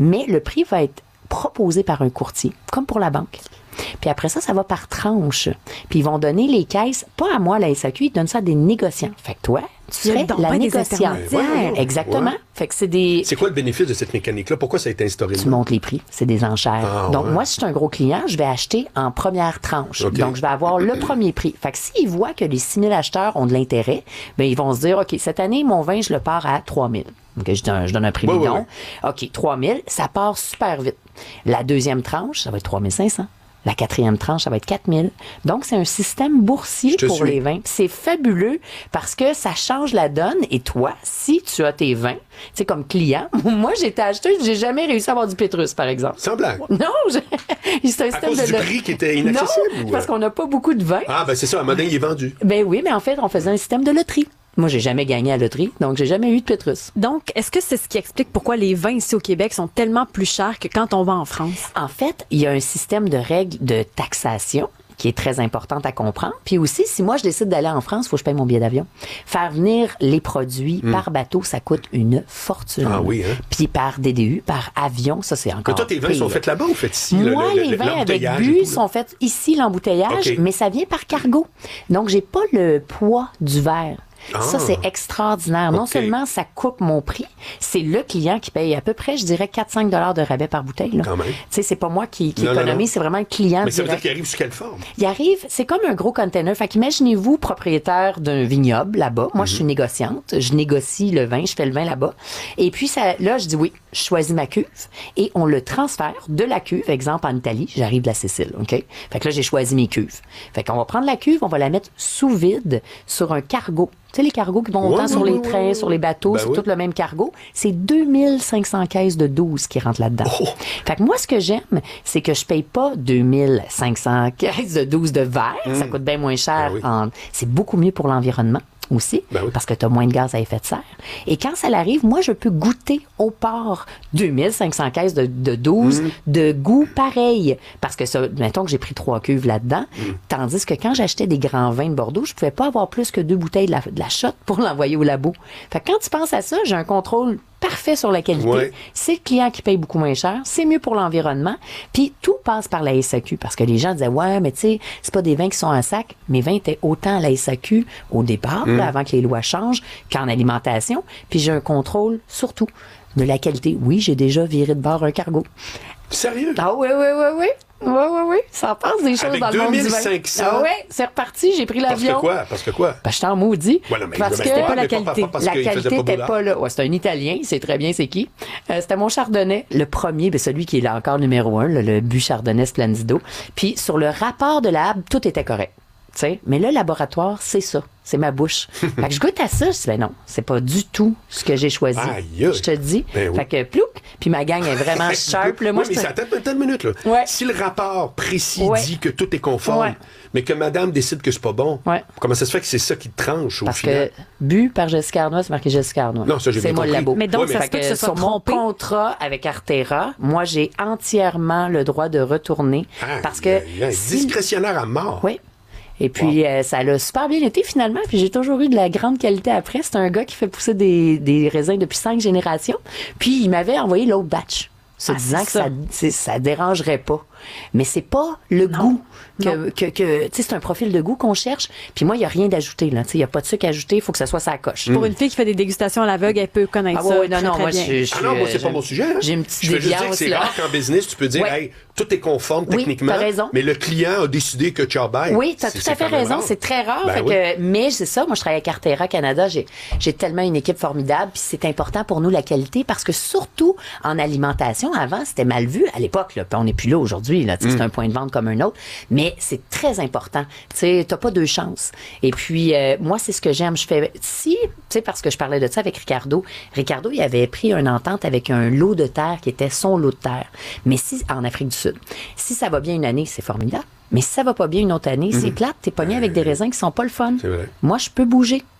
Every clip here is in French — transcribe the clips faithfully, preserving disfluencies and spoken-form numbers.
mais le prix va être proposé par un courtier, comme pour la banque. Puis après ça, ça va par tranche. Puis ils vont donner les caisses, pas à moi, la S A Q, ils donnent ça à des négociants. Fait que toi, tu serais la négociante. Ouais, ouais, ouais. Exactement. Ouais. Fait que c'est des... C'est quoi le bénéfice de cette mécanique-là? Pourquoi ça a été instauré? Tu montes les prix. C'est des enchères. Ah, Donc, ouais. moi, si je suis un gros client, je vais acheter en première tranche. Okay. Donc, je vais avoir le premier prix. Fait que s'ils voient que les six mille acheteurs ont de l'intérêt, bien, ils vont se dire, OK, cette année, mon vin, je le pars à trois mille. OK, je donne, je donne un prix ouais, bidon. Ouais, ouais. OK, trois mille, ça part super vite. La deuxième tranche, ça va être trois mille cinq cents. La quatrième tranche, ça va être quatre mille. Donc, c'est un système boursier pour suis. les vins. C'est fabuleux parce que ça change la donne. Et toi, si tu as tes vins, tu sais, comme client, moi, j'ai été acheteuse, j'ai jamais réussi à avoir du Pétrus, par exemple. Sans blague. Non, je... c'est un À système cause de... du prix qui était inaccessible? Non, ou... parce qu'on n'a pas beaucoup de vin. Ah, ben c'est ça, un modèle, il est vendu. Ben oui, mais en fait, on faisait un système de loterie. Moi, j'ai jamais gagné à la loterie, donc j'ai jamais eu de Pétrus. Donc, est-ce que c'est ce qui explique pourquoi les vins ici au Québec sont tellement plus chers que quand on va en France? En fait, il y a un système de règles de taxation qui est très importante à comprendre. Puis aussi, si moi, je décide d'aller en France, il faut que je paye mon billet d'avion. Faire venir les produits Mm. par bateau, ça coûte une fortune. Ah oui, hein? Puis par D D U, par avion, ça, c'est encore Mais toi, tes vins pire. sont faits là-bas ou faits ici? Moi, le, le, les le, vins avec l'embouteillage bu et tout, là? sont faits ici, l'embouteillage, OK. mais ça vient par cargo. Donc, j'ai pas le poids du verre. Ah. Ça, c'est extraordinaire. Non OK. seulement ça coupe mon prix, c'est le client qui paye à peu près, je dirais, quatre à cinq dollars de rabais par bouteille. Là. Quand même. Tu sais, c'est pas moi qui, qui Non, non, économise, non. c'est vraiment le client Mais ça veut dire direct. qu'il arrive sous quelle forme? Il arrive, c'est comme un gros container. Fait qu'imaginez-vous, propriétaire d'un vignoble là-bas. Moi, je suis négociante. Je négocie le vin, je fais le vin là-bas. Et puis, ça, là, je dis oui, je choisis ma cuve et on le transfère de la cuve. Exemple, en Italie, j'arrive de la Sicile, OK? Fait que là, j'ai choisi mes cuves. Fait qu'on va prendre la cuve, on va la mettre sous vide sur un cargo. Tu sais, les cargos qui vont Ouais, autant ouais, sur les ouais, trains, ouais. sur les bateaux, Ben c'est oui. tout le même cargo. C'est deux mille cinq cents caisses de douze qui rentrent là-dedans. Oh. Fait que moi, ce que j'aime, c'est que je paye pas deux mille cinq cents caisses de douze de verre. Ça coûte bien moins cher. Ben oui. en... C'est beaucoup mieux pour l'environnement aussi, Ben oui. parce que tu as moins de gaz à effet de serre. Et quand ça l'arrive, moi, je peux goûter au port deux mille cinq cents caisses de, de douze de goût pareil. Parce que ça, mettons que j'ai pris trois cuves là-dedans, tandis que quand j'achetais des grands vins de Bordeaux, je pouvais pas avoir plus que deux bouteilles de la, de la shot pour l'envoyer au labo. Fait que quand tu penses à ça, j'ai un contrôle parfait sur la qualité. Ouais. C'est le client qui paye beaucoup moins cher. C'est mieux pour l'environnement. Puis tout passe par la S A Q. Parce que les gens disaient, ouais, mais tu sais, c'est pas des vins qui sont en sac. Mes vins étaient autant à la S A Q au départ, là, avant que les lois changent, qu'en alimentation. Puis j'ai un contrôle surtout de la qualité. Oui, j'ai déjà viré de bord un cargo. Sérieux? Ah oui, oui, oui, oui. Oui, oui, oui. Ça passe des choses Avec dans le monde du vin. deux mille cinq cents? Ah oui, c'est reparti. J'ai pris Parce que l'avion. quoi? Parce que quoi? Ben, j'étais en maudit. Ouais, non, mais parce je que me pas la mais pas- qualité. pas parce la qu'il faisait qualité pas n'était beau pas là. Ouais, c'est un Italien, il sait très bien c'est qui. Euh, c'était mon chardonnay, le premier, ben, celui qui est là encore numéro un, le, le but chardonnay Splendido. Puis sur le rapport de la hab, tout était correct. T'sais? Mais le laboratoire, c'est ça. C'est ma bouche. Fait que je goûte à ça, je dis, ben non, c'est pas du tout ce que j'ai choisi. Aïe, aïe. Je te dis. Ben oui. Fait que plouc, puis ma gang est vraiment sharp. Là. Moi, oui, mais je ça, attends, attends une minute, là. Ouais. Si le rapport précis Ouais. dit que tout est conforme, Ouais. mais que madame décide que c'est pas bon, Ouais. comment ça se fait que c'est ça qui te tranche au Parce final? que bu par Jessica Arnois, c'est marqué Jessica Arnois. Non, ça, j'ai C'est bien moi le compris. labo. Mais donc, Ouais, mais- ça Fait se peut que que ce soit sur mon trompé. contrat avec Artera, moi, j'ai entièrement le droit de retourner. Aïe, parce que aïe, aïe, si- discrétionnaire à mort. Oui. Et puis, euh, ça l'a super bien été finalement. Puis j'ai toujours eu de la grande qualité après. C'est un gars qui fait pousser des, des raisins depuis cinq générations. Puis il m'avait envoyé l'autre batch, se Ah, disant c'est que ça. ça, c'est- ça dérangerait pas. Mais c'est pas le goût que, que, que tu sais, c'est un profil de goût qu'on cherche. Puis moi, il y a rien d'ajouté là. Tu sais, il y a pas de sucre ajouté. Il faut que ça soit sa coche. Pour une fille qui fait des dégustations à l'aveugle, elle peut connaître Ah ça. ouais, non, très, non, très moi, bien. je, je, Ah non, moi, c'est je- pas mon sujet. hein. J'ai une petite Je veux juste dire que déviance, c'est là. rare qu'en business, tu peux dire, Ouais. hey, tout est conforme Oui, techniquement, t'as raison. mais le client a décidé que ciao bye. Oui, tu as C'est- tout c'est à fait quand même raison. rare. C'est très rare. Ben Fait oui. que, mais c'est ça. Moi, je travaille avec Artera Canada. J'ai, j'ai tellement une équipe formidable. Puis c'est important pour nous, la qualité, parce que surtout en alimentation, avant, c'était mal vu à l'époque. Là. Puis on n'est plus là aujourd'hui. Là. Tu sais, Mm. C'est un point de vente comme un autre. Mais c'est très important. Tu sais, t'as pas deux chances. Et puis, euh, moi, c'est ce que j'aime. Je fais, si, tu sais, parce que je parlais de ça avec Ricardo. Ricardo, il avait pris une entente avec un lot de terre qui était son lot de terre. Mais si, en Afrique du Sud. Si ça va bien une année, c'est formidable. Mais si ça va pas bien une autre année, c'est plate. T'es pogné avec des raisins qui sont pas le fun. C'est vrai. Moi, je peux bouger.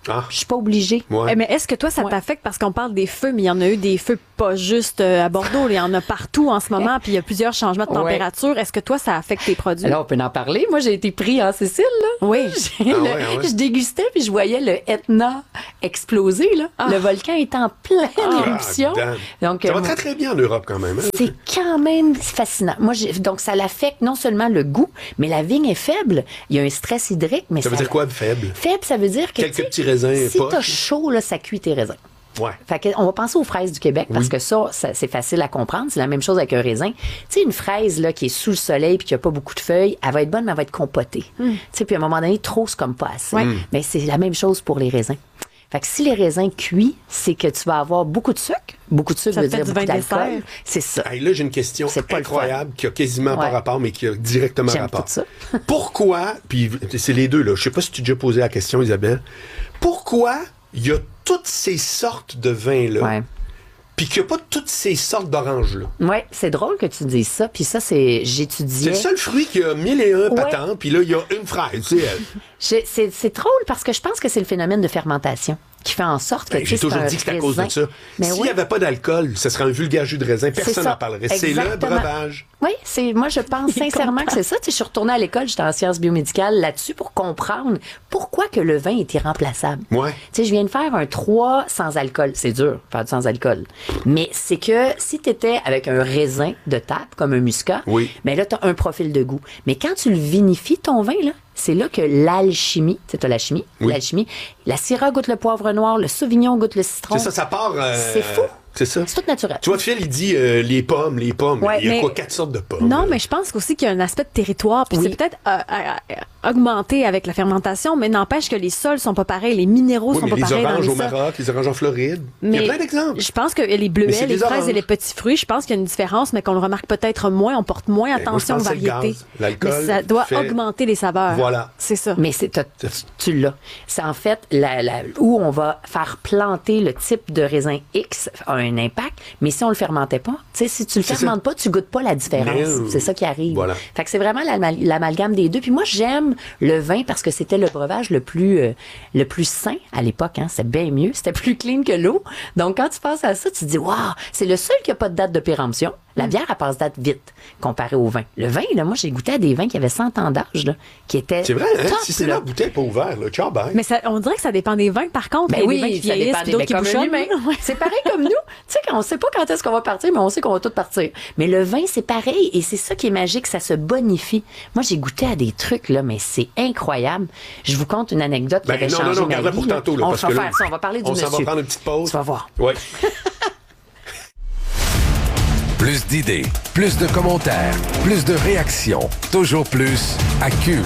Ah. Je suis pas obligée. Ouais. Eh, mais est-ce que toi, ça Ouais. t'affecte? Parce qu'on parle des feux, mais il y en a eu des feux pas juste euh, à Bordeaux. Il y en a partout en ce moment, puis il y a plusieurs changements de Ouais. température. Est-ce que toi, ça affecte tes produits? Alors, on peut en parler. Moi, j'ai été pris en Sicile, là. Oui. J'ai Ah le- ouais, ah ouais. Je dégustais, puis je voyais le Etna exploser, là. Ah. Le volcan est en pleine Ah, éruption. damn. Donc, Ça euh, va très, très bien en Europe quand même. Hein? c'est quand même fascinant. Moi, j'ai- donc, ça l'affecte non seulement le goût, mais la vigne est faible. Il y a un stress hydrique, mais Ça veut dire quoi, faible? Faible, ça veut dire que Quelques tu sais, petits raisins si poches. t'as chaud, là, ça cuit tes raisins. Ouais. Fait que on va penser aux fraises du Québec parce que ça, ça, c'est facile à comprendre. C'est la même chose avec un raisin. Tu sais, une fraise là qui est sous le soleil puis qui a pas beaucoup de feuilles, elle va être bonne, mais elle va être compotée. Tu sais, puis à un moment donné, trop c'est comme pas assez. Ouais. Mais c'est la même chose pour les raisins. Fait que si les raisins cuits, c'est que tu vas avoir beaucoup de sucre. Beaucoup de sucre Ça veut fait dire du beaucoup vin d'alcool. dessert. C'est ça. Hey, là, j'ai une question C'est pas le incroyable qui a quasiment pas Ouais. rapport, mais qui a directement J'aime rapport. tout ça. Pourquoi, puis c'est les deux, là. Je sais pas si tu as déjà posé la question, Isabelle. Pourquoi il y a toutes ces sortes de vins-là, Ouais. puis qu'il n'y a pas toutes ces sortes d'oranges-là? Ouais, c'est drôle que tu dises ça. Puis ça, c'est C'est j'étudiais. le seul fruit qui a mille et un Ouais. patents, puis là, il y a une fraise, c'est elle. J'ai- C'est c'est drôle parce que je pense que c'est le phénomène de fermentation qui fait en sorte que Ben, tu j'ai sais, c'est toujours un dit que c'est à cause de raisin. ça. Mais S'il oui. n'y avait pas d'alcool, ce serait un vulgaire jus de raisin, personne ça. n'en parlerait. C'est le Exactement. breuvage. Oui, c'est moi je pense Il est sincèrement content. que c'est ça. Tu sais, je suis retournée à l'école, j'étais en sciences biomédicales là-dessus pour comprendre pourquoi que le vin est irremplaçable. Ouais. Tu sais, je viens de faire un trois sans alcool. C'est dur, faire du sans alcool. Mais c'est que si tu étais avec un raisin de table, comme un muscat, Oui. ben là, tu as un profil de goût. Mais quand tu le vinifies, ton vin, là, c'est là que l'alchimie, tu sais, t'as la chimie, Oui. l'alchimie, la Syrah goûte le poivre noir, le Sauvignon goûte le citron. C'est ça, ça part. euh, C'est fou. C'est ça. C'est tout naturel. Tu vois, Phil, il dit euh, les pommes, les pommes. Ouais, il y a mais- quoi, quatre sortes de pommes? Non, là? mais je pense aussi qu'il y a un aspect de territoire, puis Oui. c'est peut-être euh, euh, euh, augmenté avec la fermentation, mais n'empêche que les sols sont pas pareils, les minéraux Oui, sont mais pas les pareils dans oranges les au sols. Maroc, les oranges en Floride. Il y Mais a plein d'exemples. je pense que les Mais bleuets, c'est les des fraises oranges. et les petits fruits, je pense qu'il y a une différence, mais qu'on le remarque peut-être moins, on porte moins Ben, moi, je attention pense aux que c'est le variétés. gaz. L'alcool Mais ça doit fait- augmenter les saveurs. Voilà. C'est ça. Mais c'est t'as- tu, tu l'as. C'est en fait la, la- où on va faire planter le type de raisin X a un impact, mais si on le fermentait pas, tu sais, si tu le C'est fermentes ça. pas, tu goûtes pas la différence. Non. C'est ça qui arrive. Voilà. Fait que c'est vraiment l'amal- l'amalgame des deux. Puis moi, j'aime le vin parce que c'était le breuvage le plus euh, le plus sain à l'époque. Hein. C'était bien mieux. C'était plus clean que l'eau. Donc quand tu penses à ça, tu te dis waouh, c'est le seul qui a pas de date de péremption. La bière, elle passe date vite comparé au vin. Le vin, là, moi, j'ai goûté à des vins qui avaient cent ans d'âge, là, qui étaient C'est vrai, hein? top, Si c'est là. la bouteille pas ouverte, là, ciao, bye. Mais ça, on dirait que ça dépend des vins, par contre. Ben Il y a des vins oui, qui ça vieillissent, dépend puis des d'autres qui comme un bouchonnent. humain. Ouais. C'est pareil comme nous. Tu sais, on ne sait pas quand est-ce qu'on va partir, mais on sait qu'on va tout partir. Mais le vin, c'est pareil. Et c'est ça qui est magique, ça se bonifie. Moi, j'ai goûté à des trucs, là, mais c'est incroyable. Je vous conte une anecdote qui Ben, avait non, non, changé non, ma garde-la vie. pour là. tantôt, là, on parce va que là, faire ça, on va parler du on monsieur. s'en va prendre une petite pause. Tu vas voir. Ouais. Plus d'idées, plus de commentaires, plus de réactions. Toujours plus à Cube.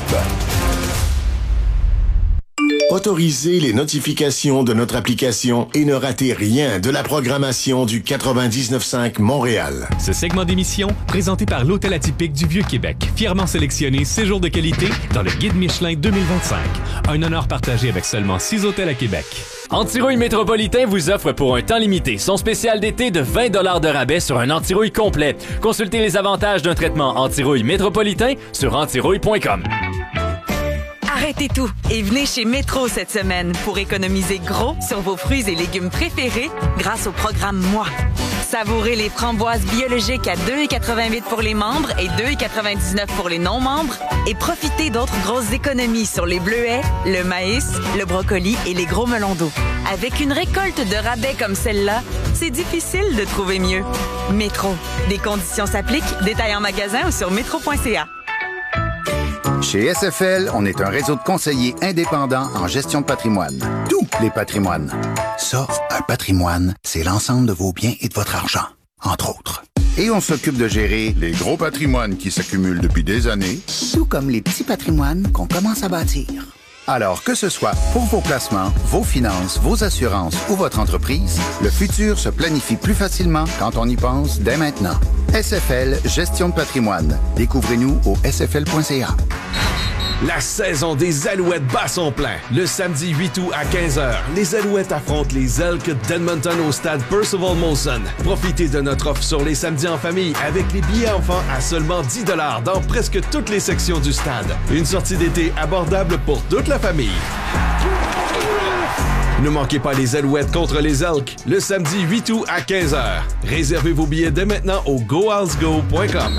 Autorisez les notifications de notre application et ne ratez rien de la programmation du quatre-vingt-dix-neuf cinq Montréal. Ce segment d'émission, présenté par l'Hôtel Atypique du Vieux-Québec, fièrement sélectionné séjour de qualité dans le Guide Michelin deux mille vingt-cinq. Un honneur partagé avec seulement six hôtels à Québec. Antirouille Métropolitain vous offre pour un temps limité son spécial d'été de vingt dollars de rabais sur un antirouille complet. Consultez les avantages d'un traitement antirouille métropolitain sur antirouille point com. Arrêtez tout et venez chez Métro cette semaine pour économiser gros sur vos fruits et légumes préférés grâce au programme Moi. Savourez les framboises biologiques à deux dollars quatre-vingt-huit pour les membres et deux dollars quatre-vingt-dix-neuf pour les non-membres et profitez d'autres grosses économies sur les bleuets, le maïs, le brocoli et les gros melons d'eau. Avec une récolte de rabais comme celle-là, c'est difficile de trouver mieux. Métro. Des conditions s'appliquent. Détails en magasin ou sur métro point c a. Chez S F L, on est un réseau de conseillers indépendants en gestion de patrimoine. Tous les patrimoines. Ça, un patrimoine, c'est l'ensemble de vos biens et de votre argent, entre autres. Et on s'occupe de gérer les gros patrimoines qui s'accumulent depuis des années, tout comme les petits patrimoines qu'on commence à bâtir. Alors, que ce soit pour vos placements, vos finances, vos assurances ou votre entreprise, le futur se planifie plus facilement quand on y pense dès maintenant. S F L Gestion de patrimoine. Découvrez-nous au s f l point c a. La saison des Alouettes bat son plein. Le samedi huit août à quinze heures, les Alouettes affrontent les Elks d'Edmonton au stade Percival Molson. Profitez de notre offre sur les samedis en famille avec les billets enfants à seulement dix dollars dans presque toutes les sections du stade. Une sortie d'été abordable pour toute la famille. Ne manquez pas les Alouettes contre les Elks le samedi huit août à quinze heures. Réservez vos billets dès maintenant au go owls go point com.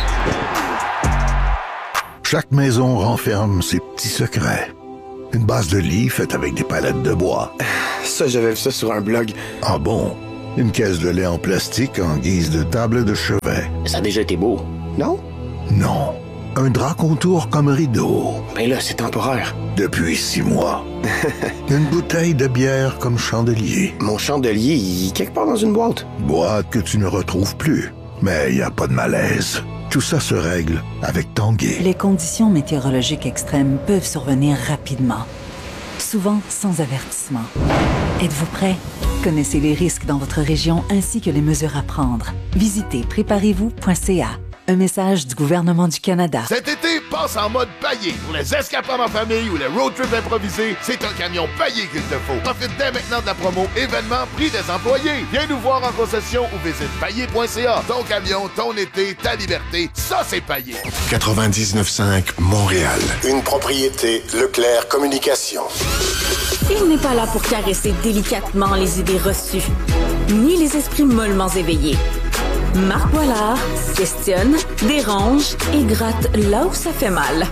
Chaque maison renferme ses petits secrets. Une base de lit faite avec des palettes de bois. Ça, j'avais vu ça sur un blog. Ah bon? Une caisse de lait en plastique en guise de table de chevet. Ça a déjà été beau, non? Non. Un drap contour comme rideau. Ben là, c'est temporaire. Depuis six mois. Une bouteille de bière comme chandelier. Mon chandelier, il est quelque part dans une boîte. Boîte que tu ne retrouves plus. Mais il n'y a pas de malaise. Tout ça se règle avec Tanguay. Les conditions météorologiques extrêmes peuvent survenir rapidement, souvent sans avertissement. Êtes-vous prêt? Connaissez les risques dans votre région ainsi que les mesures à prendre. Visitez préparez vous point c a. Un message du gouvernement du Canada. Cet été, passe en mode paillé. Pour les escapades en famille ou les road trips improvisés, c'est un camion paillé qu'il te faut. Profite dès maintenant de la promo événement prix des employés. Viens nous voir en concession ou visite paillé point c a. Ton camion, ton été, ta liberté, ça c'est paillé. quatre-vingt-dix-neuf cinq Montréal. Une propriété Leclerc Communication. Il n'est pas là pour caresser délicatement les idées reçues, ni les esprits mollement éveillés. Marc Boilard questionne, dérange et gratte là où ça fait mal.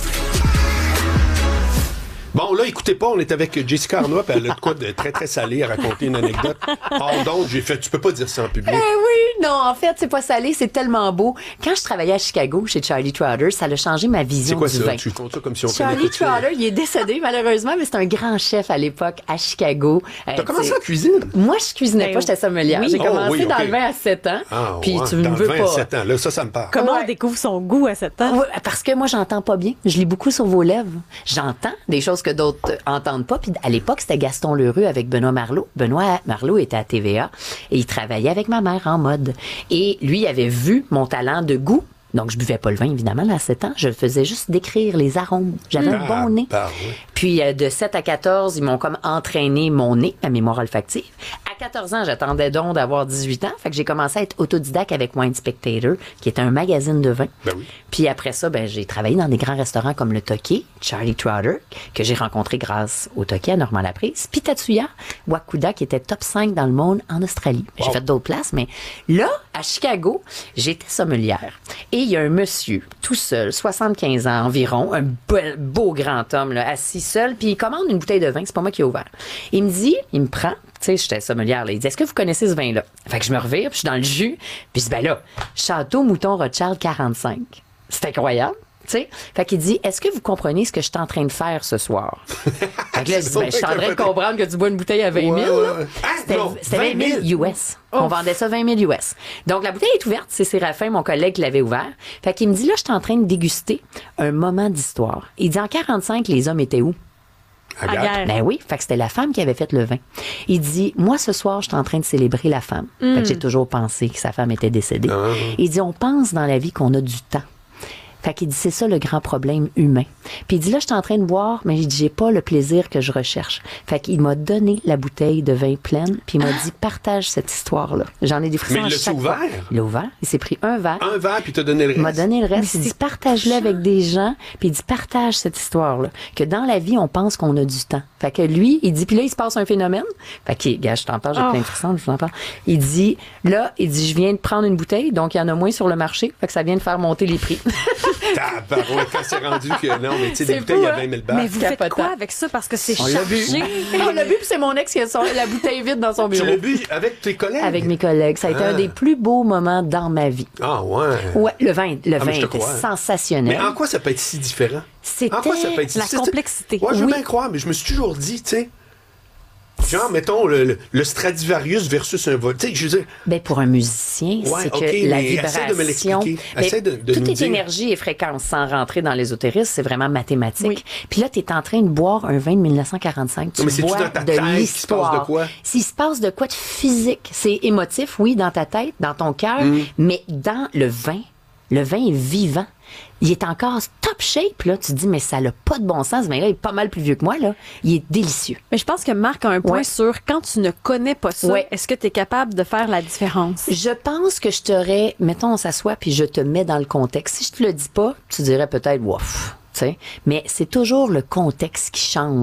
Bon, là, écoutez pas, on est avec Jessica Arnois, puis elle a de quoi de très, très salé à raconter une anecdote. Oh, donc, j'ai fait, tu peux pas dire ça en public. Eh oui, non, en fait, c'est pas salé, c'est tellement beau. Quand je travaillais à Chicago, chez Charlie Trotter, ça a changé ma vision du vin. C'est quoi ça? Tu comptes ça comme si on Charlie connaît tout ça. Trotter, il est décédé, malheureusement, mais c'est un grand chef à l'époque, à Chicago. T'as euh, commencé en cuisine? Moi, je cuisinais ben, pas, j'étais sommelière. Oui. J'ai commencé oh, oui, okay. dans le vin à sept ans. Ah, puis ouais, tu me veux pas. à sept ans, là, ça, ça me parle. Comment ouais. on découvre son goût à sept ans? Ouais, parce que moi, j'entends pas bien. Je lis beaucoup sur vos lèvres. J'entends des choses que d'autres entendent pas. Puis à l'époque, c'était Gaston Leroux avec Benoît Marleau. Benoît Marleau était à T V A et il travaillait avec ma mère en mode. Et lui avait vu mon talent de goût. Donc, je buvais pas le vin, évidemment, là, à sept ans. Je faisais juste décrire les arômes. J'avais mmh. un bon nez. Ah, oui. Puis, euh, de sept à quatorze, ils m'ont comme entraîné mon nez, ma mémoire olfactive. À quatorze ans, j'attendais donc d'avoir dix-huit ans. Fait que j'ai commencé à être autodidacte avec Wine Spectator, qui est un magazine de vin. Ben oui. Puis après ça, ben, j'ai travaillé dans des grands restaurants comme le Toki, Charlie Trotter, que j'ai rencontré grâce au Toki à Normand-Laprise. Puis Tatsuya, Wakuda, qui était top cinq dans le monde en Australie. Wow. J'ai fait d'autres places, mais là, à Chicago, j'étais sommelière. Et il y a un monsieur, tout seul, soixante-quinze ans environ, un beau, beau grand homme, là, assis seul, puis il commande une bouteille de vin, c'est pas moi qui ai ouvert. Il me dit, il me prend, tu sais, j'étais sommelière, là, il dit, est-ce que vous connaissez ce vin-là? Fait que je me revire, puis je suis dans le jus, puis je dis, ben là, Château Mouton Rothschild quarante-cinq. C'est incroyable. T'sais? Fait qu'il dit, est-ce que vous comprenez ce que je suis en train de faire ce soir? Fait que là, je dis, ben, je suis en train de comprendre que tu bois une bouteille à vingt mille. Ouais, ouais, ouais. Ah, c'était, non, c'était vingt mille U S. Oh. On vendait ça vingt mille U S. Donc, la bouteille est ouverte. C'est Séraphin, mon collègue, qui l'avait ouvert. Fait qu'il me dit, là, je suis en train de déguster un moment d'histoire. Il dit, en quarante-cinq, les hommes étaient où? À guerre. Ben oui, fait que c'était la femme qui avait fait le vin. Il dit, moi, ce soir, je suis en train de célébrer la femme. Mm. Fait que j'ai toujours pensé que sa femme était décédée. Ah. Il dit, on pense dans la vie qu'on a du temps. Fait qu'il dit, c'est ça le grand problème humain. Puis il dit, là, je suis en train de boire, mais il dit, j'ai pas le plaisir que je recherche. Fait qu'il m'a donné la bouteille de vin pleine, puis il m'a dit, partage cette histoire-là. J'en ai des frissons. Mais il l'a ouvert? Il l'a ouvert. Il s'est pris un verre. Un verre, puis il t'a donné le reste. Il m'a donné le reste. Il dit, partage-le avec des gens, puis il dit, partage cette histoire-là. Que dans la vie, on pense qu'on a du temps. Fait que lui, il dit, puis là, il se passe un phénomène. Fait que, gars, je t'en parle, j'ai oh. plein de frissons, je vous en parle. Il dit, là, il dit, je viens de prendre une bouteille, donc il y en a moins sur le marché. Fait que ça vient de faire monter les prix. Ouais, quand c'est rendu que non, mais tu sais, des bouteilles à vingt mille balles. Mais vous faites quoi avec ça? Parce que c'est on chargé. L'a bu. On l'a bu, puis c'est mon ex qui a son, la bouteille vide dans son bureau. Tu l'as bu avec tes collègues? Avec mes collègues. Ça a été ah. un des plus beaux moments dans ma vie. Ah ouais? Ouais, le vin, le ah, vin était crois, sensationnel. Mais en quoi ça peut être si différent? C'était en quoi ça peut être si... la complexité. Ouais, je veux oui. bien croire, mais je me suis toujours dit, tu sais... Genre, mettons, le, le, le Stradivarius versus un vol. Tu sais, je veux dire... Ben, pour un musicien, ouais, c'est okay, que la mais vibration... Essaie de me l'expliquer. Essaie de, de tout nous est dire. énergie et fréquence, sans rentrer dans l'ésotérisme, c'est vraiment mathématique. Oui. Puis là, tu es en train de boire un vin de dix-neuf cent quarante-cinq. Tu non, mais bois c'est-tu dans ta de tête l'histoire. Qu'il se passe de quoi? S'il se passe de quoi de physique. C'est émotif, oui, dans ta tête, dans ton cœur, mm. mais dans le vin, le vin est vivant. Il est encore top shape, là. Tu te dis, mais ça n'a pas de bon sens. Mais là, il est pas mal plus vieux que moi, là. Il est délicieux. Mais je pense que Marc a un point ouais. sur quand tu ne connais pas ça, ouais. est-ce que tu es capable de faire la différence? Je pense que je t'aurais, mettons, on s'assoit puis je te mets dans le contexte. Si je te le dis pas, tu dirais peut-être, ouf. T'sais. Mais c'est toujours le contexte qui change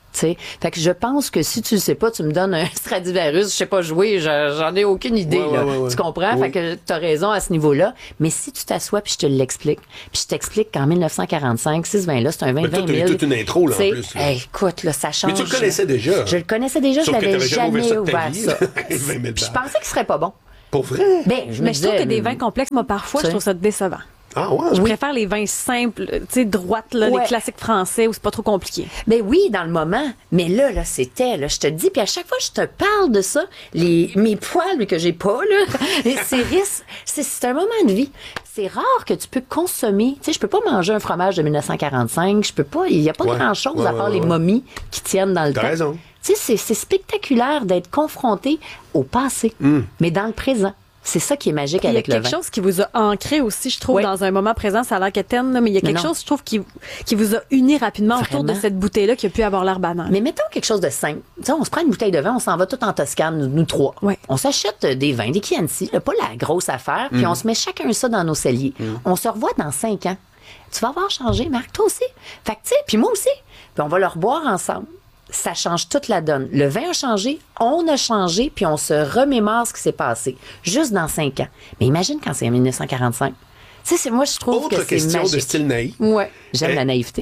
T'sais. Fait que je pense que si tu le sais pas, tu me donnes un Stradivarius, je sais pas jouer, je- j'en ai aucune idée. Ouais, là. ouais, ouais, ouais. Tu comprends? Oui. Fait que t'as raison à ce niveau-là. Mais si tu t'assois puis je te l'explique, puis je t'explique qu'en dix-neuf cent quarante-cinq, six vin-là, c'est un vin de Mais toi, vingt t'as eu mille. toute une intro, là, en T'sais, plus, là. hey, écoute, là, ça change. Mais tu le connaissais déjà. Je le connaissais déjà, Sauf je que l'avais t'avais jamais jamais ouvert ça de ta ouvert vie, ça. là. vingt mille Puis je balles. pensais qu'il serait pas bon. Pour vrai? Ben, je me Mais je trouve disais, que des vins complexes, moi, parfois, je T'sais. trouve ça décevant. Ah ouais? Je préfère les vins simples, tu sais, droites, là, Ouais. les classiques français où c'est pas trop compliqué. Ben oui, dans le moment. Mais là, là, c'était, là, je te dis, puis à chaque fois que je te parle de ça, les, mes poils que j'ai pas, là, c'est risque, c'est, c'est un moment de vie. C'est rare que tu peux consommer. Tu sais, je peux pas manger un fromage de dix-neuf cent quarante-cinq. Je peux pas, il y a pas Ouais. grand-chose Ouais, à part ouais, les ouais. momies qui tiennent dans le T'as temps. raison. Tu sais, c'est, c'est spectaculaire d'être confronté au passé, Mm. mais dans le présent. C'est ça qui est magique Puis il y a avec le quelque vin. chose qui vous a ancré aussi, je trouve, Oui. dans un moment présent. Ça a l'air quétaine, là, mais il y a Mais quelque non. chose, je trouve, qui, qui vous a uni rapidement autour de Vraiment. cette bouteille-là qui a pu avoir l'air banale. Mais mettons quelque chose de simple. Tu sais, on se prend une bouteille de vin, on s'en va tout en Toscane, nous, nous trois. Ouais. On s'achète euh, des vins, des Chianti, là, pas la grosse affaire, puis on se met chacun ça dans nos celliers. On se revoit dans cinq ans. Tu vas avoir changé, Marc, toi aussi. Fait que, tu sais, puis moi aussi. Puis on va le reboire ensemble. Ça change toute la donne. Le vin a changé, on a changé, puis on se remémore ce qui s'est passé. Juste dans cinq ans. Mais imagine quand c'est en dix-neuf cent quarante-cinq. Tu sais, c'est- moi, je trouve Autre que c'est question magique. de style naïf. Ouais. J'aime Eh, la naïveté.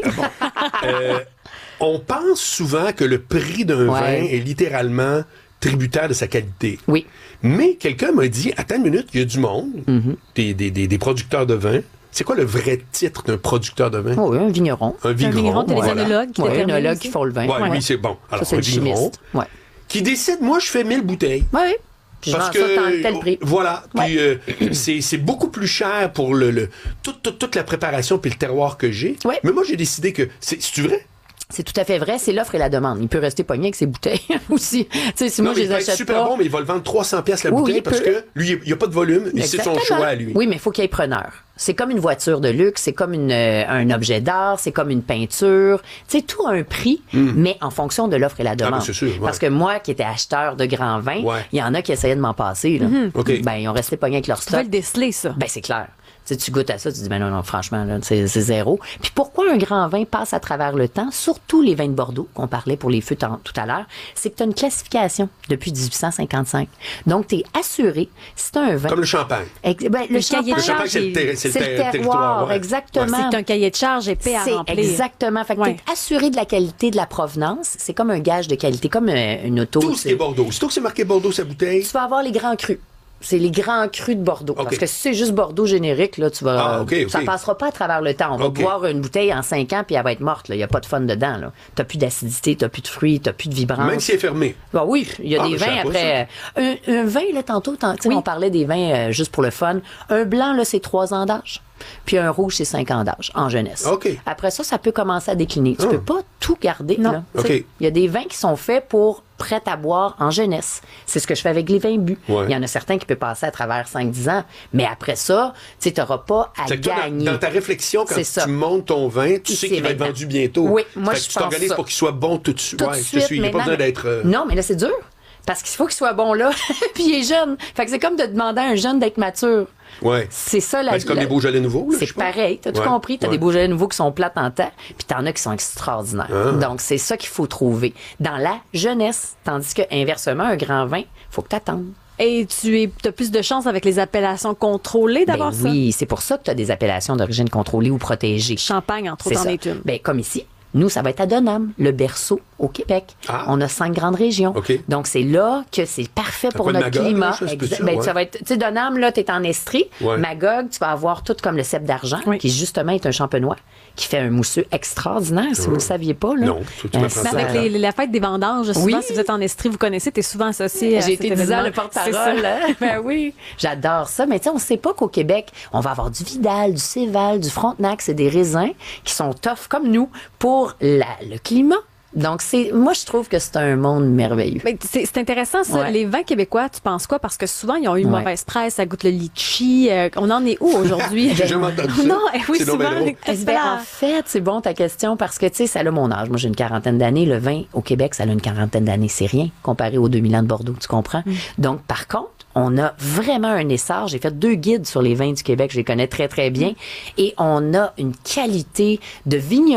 Euh, on pense souvent que le prix d'un Ouais. vin est littéralement tributaire de sa qualité. Oui. Mais quelqu'un m'a dit, attends une minute, il y a du monde, Mm-hmm. des, des, des, des producteurs de vin. C'est quoi le vrai titre d'un producteur de vin? Oh, oui, un vigneron. Un vigneron, vigneron, t'as les voilà. œnologues qui Ouais, déterminent œnologues aussi. qui font le vin. Ouais, Ouais. oui, c'est bon. Alors, Ça, c'est un le vigneron chimiste. Ouais. qui décide, moi, je fais mille bouteilles. Oui, oui. Puis je Parce vends que ça tant tel prix. voilà, Ouais. puis euh, c'est c'est beaucoup plus cher pour le, le toute, toute toute la préparation puis le terroir que j'ai. Ouais. Mais moi j'ai décidé que c'est c'est vrai. C'est tout à fait vrai, c'est l'offre et la demande. Il peut rester pogné avec ses bouteilles aussi. Tu sais, si Non, moi mais je il les va être achète super pas. bon, mais il va le vendre trois cents pièces la Oui, bouteille il parce peut. que lui il n'y a pas de volume, et c'est son Exactement. choix à lui. Oui, mais il faut qu'il y ait preneur. C'est comme une voiture de luxe, c'est comme une, euh, un objet d'art, c'est comme une peinture. Tu sais, tout a un prix, mais en fonction de l'offre et la demande. mais c'est sûr, ouais. Parce que moi, qui étais acheteur de grands vins, il Ouais. y en a qui essayaient de m'en passer. Là. OK. Ben, ils ont resté pognés avec leur Tu vas stock. le déceler, ça. Ben, c'est clair. Tu sais, tu goûtes à ça, tu dis, ben non, non, franchement, là, c'est, c'est zéro. Puis pourquoi un grand vin passe à travers le temps, surtout les vins de Bordeaux, qu'on parlait pour les feux tant- tout à l'heure, c'est que tu as une classification depuis dix-huit cent cinquante-cinq. Donc, tu es assuré, si tu as un vin. Comme le champagne. Ex- ben, le, Le champagne, cahier de Le champagne, c'est le, ter- c'est le c'est ter- le terroir, territoire. ouais. exactement. C'est un cahier de charge épais à C'est remplir. exactement. Fait que Ouais. t'es assuré de la qualité de la provenance. C'est comme un gage de qualité, comme euh, une auto. Tout ce qui est Bordeaux. Surtout que c'est marqué Bordeaux sa bouteille. Tu vas avoir les grands crus. C'est les grands crus de Bordeaux. OK. Parce que si c'est juste Bordeaux générique, là, tu vas. Ah, OK, OK. Ça passera pas à travers le temps. On va OK. boire une bouteille en cinq ans puis elle va être morte. Il n'y a pas de fun dedans. Là. T'as plus d'acidité, t'as plus de fruits, t'as plus de vibrance. Même si c'est fermé. Ben oui, il y a Ah, des mais je vins savais pas après. euh, Un, un vin, là, tantôt, tant- tu sais, on parlait des vins euh, juste pour le fun. Un blanc, là, c'est trois ans d'âge. Puis un rouge, c'est cinq ans d'âge, en jeunesse. OK. Après ça, ça peut commencer à décliner. Tu Ah. peux pas tout garder. Non. là. Tu sais, OK. il y a des vins qui sont faits pour prêts à boire en jeunesse. C'est ce que je fais avec les vins bu. Ouais. Il y en a certains qui peuvent passer à travers cinq dix ans. Mais après ça, tu n'auras pas à C'est que toi, dans, gagner. dans ta réflexion, quand C'est ça. tu montes ton vin, tu sais C'est qu'il va être maintenant. vendu bientôt. Oui, moi, Fait que je tu pense t'organises ça. pour qu'il soit bon tout de suite. Tout Ouais, de je te suite. suis. Il n'y a pas maintenant, besoin d'être. euh, Non, mais là, c'est dur. Parce qu'il faut qu'il soit bon là, puis il est jeune. Fait que c'est comme de demander à un jeune d'être mature. Ouais. C'est ça la Ben, c'est comme la- les Beaujolais nouveaux. là, je C'est sais pas. pareil, t'as tout Ouais, compris. T'as ouais. des Beaujolais nouveaux qui sont plates en temps, puis t'en as qui sont extraordinaires. Ah. Donc, c'est ça qu'il faut trouver dans la jeunesse. Tandis que, inversement, un grand vin, faut que t'attendes. Et tu es, as plus de chance avec les appellations contrôlées d'avoir Ben ça. oui, c'est pour ça que tu as des appellations d'origine contrôlée ou protégée. Champagne, entre C'est autres, en ça. est une. Ben, comme ici. Nous, ça va être à Donham, le berceau au Québec. Ah. On a cinq grandes régions. OK. Donc, c'est là que c'est parfait pour quoi de notre Magog, climat. là, ça, c'est Exact. peut-être ça, Ben, ouais. ça va être, tu sais, Donham, là, t'es en Estrie. Ouais. Magog, tu vas avoir tout comme le cèpe d'argent, Oui. qui justement est un champenois, qui fait un mousseux extraordinaire, si vous ne le saviez pas, là. Non, tu- tu m'apprends Euh, Mais ça. avec les- les- la fête des vendanges, souvent, Oui. si vous êtes en Estrie, vous connaissez, t'es souvent associé à J'ai cet été dix ans événement. le C'est porte-parole. ça. hein? Ben oui. J'adore ça. Mais tu sais, on ne sait pas qu'au Québec, on va avoir du Vidal, du Céval, du Frontenac. C'est des raisins qui sont tough comme nous pour la- le climat. Donc, c'est, moi, je trouve que c'est un monde merveilleux. Mais c'est c'est intéressant, ça. Ouais. Les vins québécois, tu penses quoi? Parce que souvent, ils ont eu une Ouais. mauvaise presse, ça goûte le litchi. euh, on en est où aujourd'hui? J'ai jamais entendu ça. Non, eh oui, C'est donc bien souvent. drôle. qu'est-ce que Ben, ça- en fait, c'est bon ta question parce que, tu sais, ça a mon âge. Moi, j'ai une quarantaine d'années. Le vin au Québec, ça a une quarantaine d'années. C'est rien comparé aux deux mille ans de Bordeaux, tu comprends? Donc, par contre, on a vraiment un essor. J'ai fait deux guides sur les vins du Québec. Je les connais très, très bien. Et on a une qualité de vignerons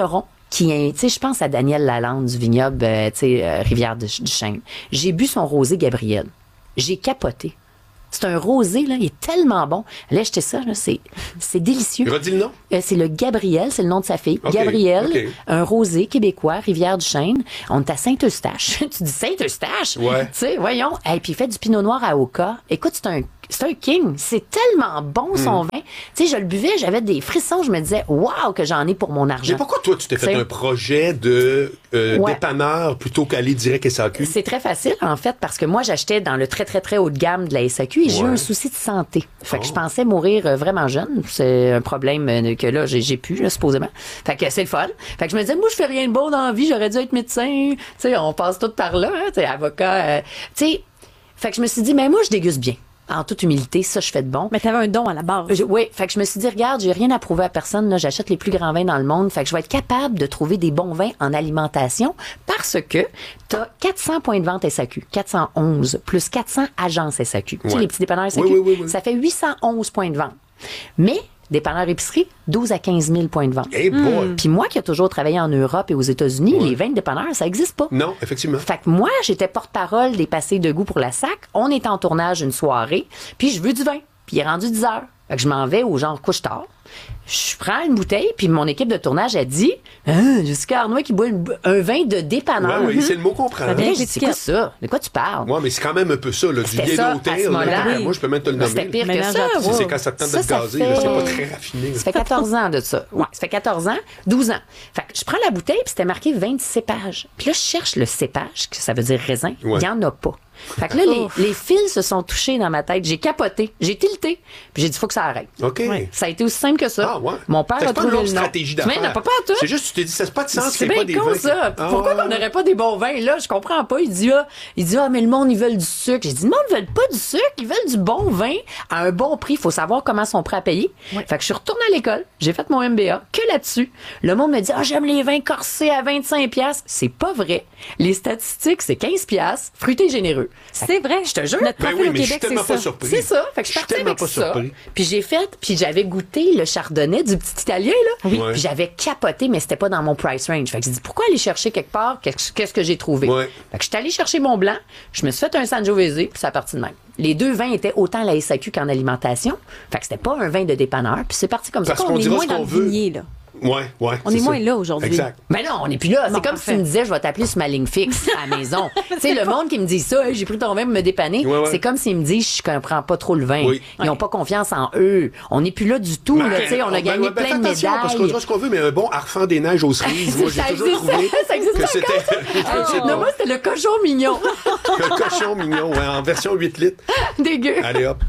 qui est, tu sais, je pense à Daniel Lalande du vignoble, euh, tu sais, euh, Rivière-du-Chêne. J'ai bu son rosé Gabriel. J'ai capoté. C'est un rosé, là, il est tellement bon. Allez, acheter ça, là, c'est, c'est délicieux. Redis le nom? Euh, c'est le Gabriel, c'est le nom de sa fille. Okay, Gabriel, okay. un rosé québécois, Rivière-du-Chêne. On est à Saint-Eustache. Tu dis Saint-Eustache? Ouais. Tu sais, voyons. Et puis il fait du pinot noir à Oka. Écoute, c'est un, c'est un king. C'est tellement bon, son Mm. vin. Tu sais, je le buvais, j'avais des frissons. Je me disais, waouh, que j'en ai pour mon argent. Mais pourquoi toi, tu t'es fait T'sais, un projet de euh, Ouais. dépanneur plutôt qu'aller direct S A Q? C'est très facile, en fait, parce que moi, j'achetais dans le très, très, très haut de gamme de la S A Q et j'ai eu Ouais. un souci de santé. Fait que Oh. je pensais mourir euh, vraiment jeune. C'est un problème euh, que là, j'ai, j'ai pu, là, supposément. Fait que c'est le fun. Fait que je me disais, moi, je fais rien de beau dans la vie, j'aurais dû être médecin. Tu sais, on passe tout par là, hein, tu sais, avocat. euh, tu sais, fait que je me suis dit, mais moi, je déguste bien. En toute humilité, ça, je fais de bon. Mais t'avais un don à la base. Je- oui, fait que je me suis dit, regarde, j'ai rien à prouver à personne. Là, j'achète les plus grands vins dans le monde. Fait que je vais être capable de trouver des bons vins en alimentation parce que t'as quatre cents points de vente S A Q, quatre cent onze, plus quatre cents agences S A Q. Tu sais, Ouais. les petits dépanneurs S A Q, Oui, oui, oui, oui. ça fait huit cent onze points de vente. Mais dépanneurs épicerie, douze à quinze mille points de vente. Hey boy! Puis moi qui ai toujours travaillé en Europe et aux États-Unis, les vins de dépanneurs, ça n'existe pas. Non, effectivement. Fait que moi, j'étais porte-parole des passés de goût pour la S A C. On est en tournage une soirée, puis je veux du vin. Puis il est rendu dix heures. Fait que je m'en vais au genre couche-tard. Je prends une bouteille, puis mon équipe de tournage a dit hein, Jessica Arnois qui boit une- un vin de dépanneur. Ouais, oui, c'est le mot qu'on prend. Là, hein. j'ai dit, c'est quoi ça? De quoi tu parles? Ouais, mais c'est quand même un peu ça, là, du C'était vieil ça, à hôtel. ce là. moment-là. Ben, Moi, je peux même te le Ben, nommer. c'était pire que Ménage ça. à trois. C'est c'est quand ça te tente Ça, de te ça gazer, fait- là, c'est pas très raffiné. Ça fait quatorze ans de ça. Ouais, ça fait quatorze ans, douze ans. Fait que je prends la bouteille, puis c'était marqué vingt cépages. Puis là, je cherche le cépage, que ça veut dire raisin. Il Ouais. n'y en a pas. Fait que là, les, les fils se sont touchés dans ma tête. J'ai capoté, j'ai tilté. Puis j'ai dit, faut que ça arrête. OK. Ça a été aussi simple que ça. Ah, ouais. Mon père C'est a pas trouvé une longue le nom. stratégie Mais d'affaires. n'a pas pas à tout. C'est juste, tu t'es dit, ça n'a pas de sens, C'est c'est pas bien des con, vins. ça. Ah, Pourquoi ouais. on n'aurait pas des bons vins, là? Je comprends pas. Il dit, ah, il dit, ah, mais le monde, ils veulent du sucre. J'ai dit, le monde, ils veulent pas du sucre. Ils veulent du bon vin à un bon prix. Il faut savoir comment ils sont prêts à payer. Fait que je suis retournée à l'école. J'ai fait mon M B A que là-dessus. Le monde me dit, ah, j'aime les vins corsés à vingt-cinq piastres. C'est pas vrai. Les statistiques, c'est quinze piastres. Fruité généreux. C'est vrai. Je te jure. Notre Ben profil oui, au mais je suis Québec, tellement c'est pas ça. surpris. C'est ça. Fait que je Je suis suis partie tellement avec pas ça. surpris. Puis j'ai fait, puis j'avais goûté le chardonnay du petit italien, là. Oui. Ouais. Puis j'avais capoté, mais c'était pas dans mon price range. Fait que j'ai dit, pourquoi aller chercher quelque part? Qu'est-ce qu'est-ce que j'ai trouvé? Ouais. Fait que je suis allée chercher mon blanc. Je me suis fait un Sangiovese, puis ça a parti de même. Les deux vins étaient autant à la S A Q qu'en alimentation. Fait que c'était pas un vin de dépanneur. Puis c'est parti comme Parce ça. qu'on On est dira moins ce dans qu'on le veut. vignier, là. Ouais, ouais. On c'est est ça. moins là aujourd'hui. Exact. Mais non, on n'est plus là. C'est Non, comme si parfait. tu me disais, je vais t'appeler sur ma ligne fixe à la maison. tu sais, le monde qui me dit ça, Hey, j'ai pris ton vin pour me dépanner, Ouais, ouais. c'est comme s'ils me disent, je comprends pas trop le vin. Oui. Ils n'ont pas confiance en eux. On n'est plus là du tout. Là, tu sais, on a Ben, gagné ben, plein fais de attention, Parce qu'on médailles. dira ce qu'on veut, mais un bon harfang des neiges aux cerises, moi, j'ai Ça toujours existe, trouvé ça existe que encore, c'était Ah, non, moi, c'était le cochon mignon. un cochon mignon, ouais, en version huit litres. Dégueu. Allez, hop.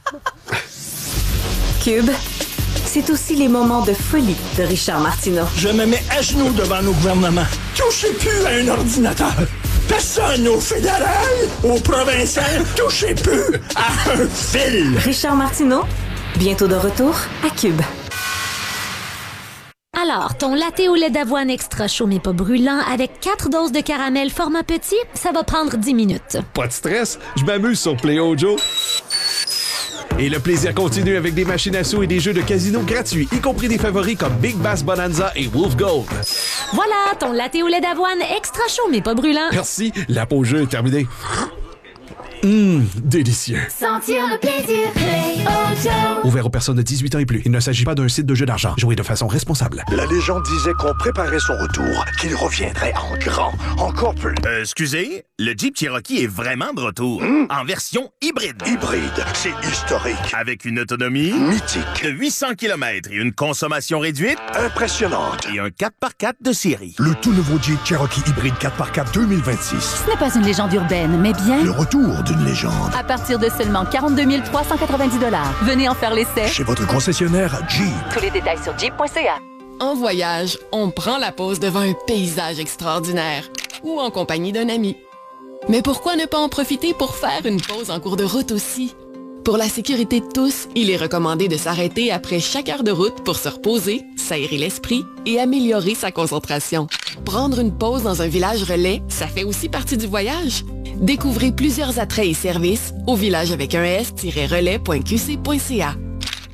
Cube, c'est aussi les moments de folie de Richard Martineau. Je me mets à genoux devant nos gouvernements. Touchez plus à un ordinateur. Personne au fédéral, au provincial, touchez plus à un fil. Richard Martineau, bientôt de retour à Cube. Alors, ton latte au lait d'avoine extra chaud mais pas brûlant avec quatre doses de caramel format petit, ça va prendre dix minutes. Pas de stress, je m'amuse sur Play Joe. Et le plaisir continue avec des machines à sous et des jeux de casino gratuits, y compris des favoris comme Big Bass Bonanza et Wolf Gold. Voilà, ton latte au lait d'avoine extra chaud mais pas brûlant. Merci, la pause jeu est terminée. Hum, délicieux. Sentir le plaisir, Play Ojo. Ouvert aux personnes de dix-huit ans et plus. Il ne s'agit pas d'un site de jeu d'argent. Jouez de façon responsable. La légende disait qu'on préparait son retour, qu'il reviendrait en grand, encore plus. Euh, excusez, le Jeep Cherokee est vraiment de retour. En version hybride. Hybride, c'est historique. Avec une autonomie mythique de huit cents kilomètres et une consommation réduite impressionnante. Et un quatre par quatre de série. Le tout nouveau Jeep Cherokee hybride quatre par quatre deux mille vingt-six. Ce n'est pas une légende urbaine, mais bien Le retour d'une légende. à partir de seulement quarante-deux mille trois cent quatre-vingt-dix dollars. Venez en faire l'essai. Chez votre concessionnaire Jeep. Tous les détails sur jeep point c a. En voyage, on prend la pause devant un paysage extraordinaire ou en compagnie d'un ami. Mais pourquoi ne pas en profiter pour faire une pause en cours de route aussi? Pour la sécurité de tous, il est recommandé de s'arrêter après chaque heure de route pour se reposer, s'aérer l'esprit et améliorer sa concentration. Prendre une pause dans un village relais, ça fait aussi partie du voyage. Découvrez plusieurs attraits et services au village avec un s-relais point q c point c a.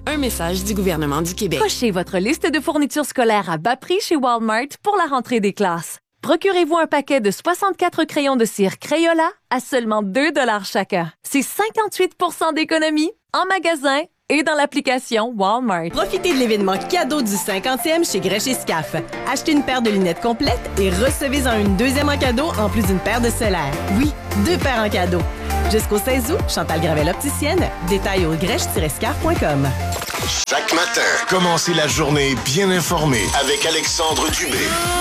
Un message du gouvernement du Québec. Cochez votre liste de fournitures scolaires à bas prix chez Walmart pour la rentrée des classes. Procurez-vous un paquet de soixante-quatre crayons de cire Crayola à seulement deux dollars chacun. C'est cinquante-huit pour cent d'économie en magasin et dans l'application Walmart. Profitez de l'événement cadeau du cinquantième chez Grèche et Scaf. Achetez une paire de lunettes complètes et recevez-en une deuxième en cadeau en plus d'une paire de solaires. Oui, deux paires en cadeau. Jusqu'au seize août, Chantal Gravel opticienne. Détails au grèche tiret scaf point com. Chaque matin, commencez la journée bien informé avec Alexandre Dubé.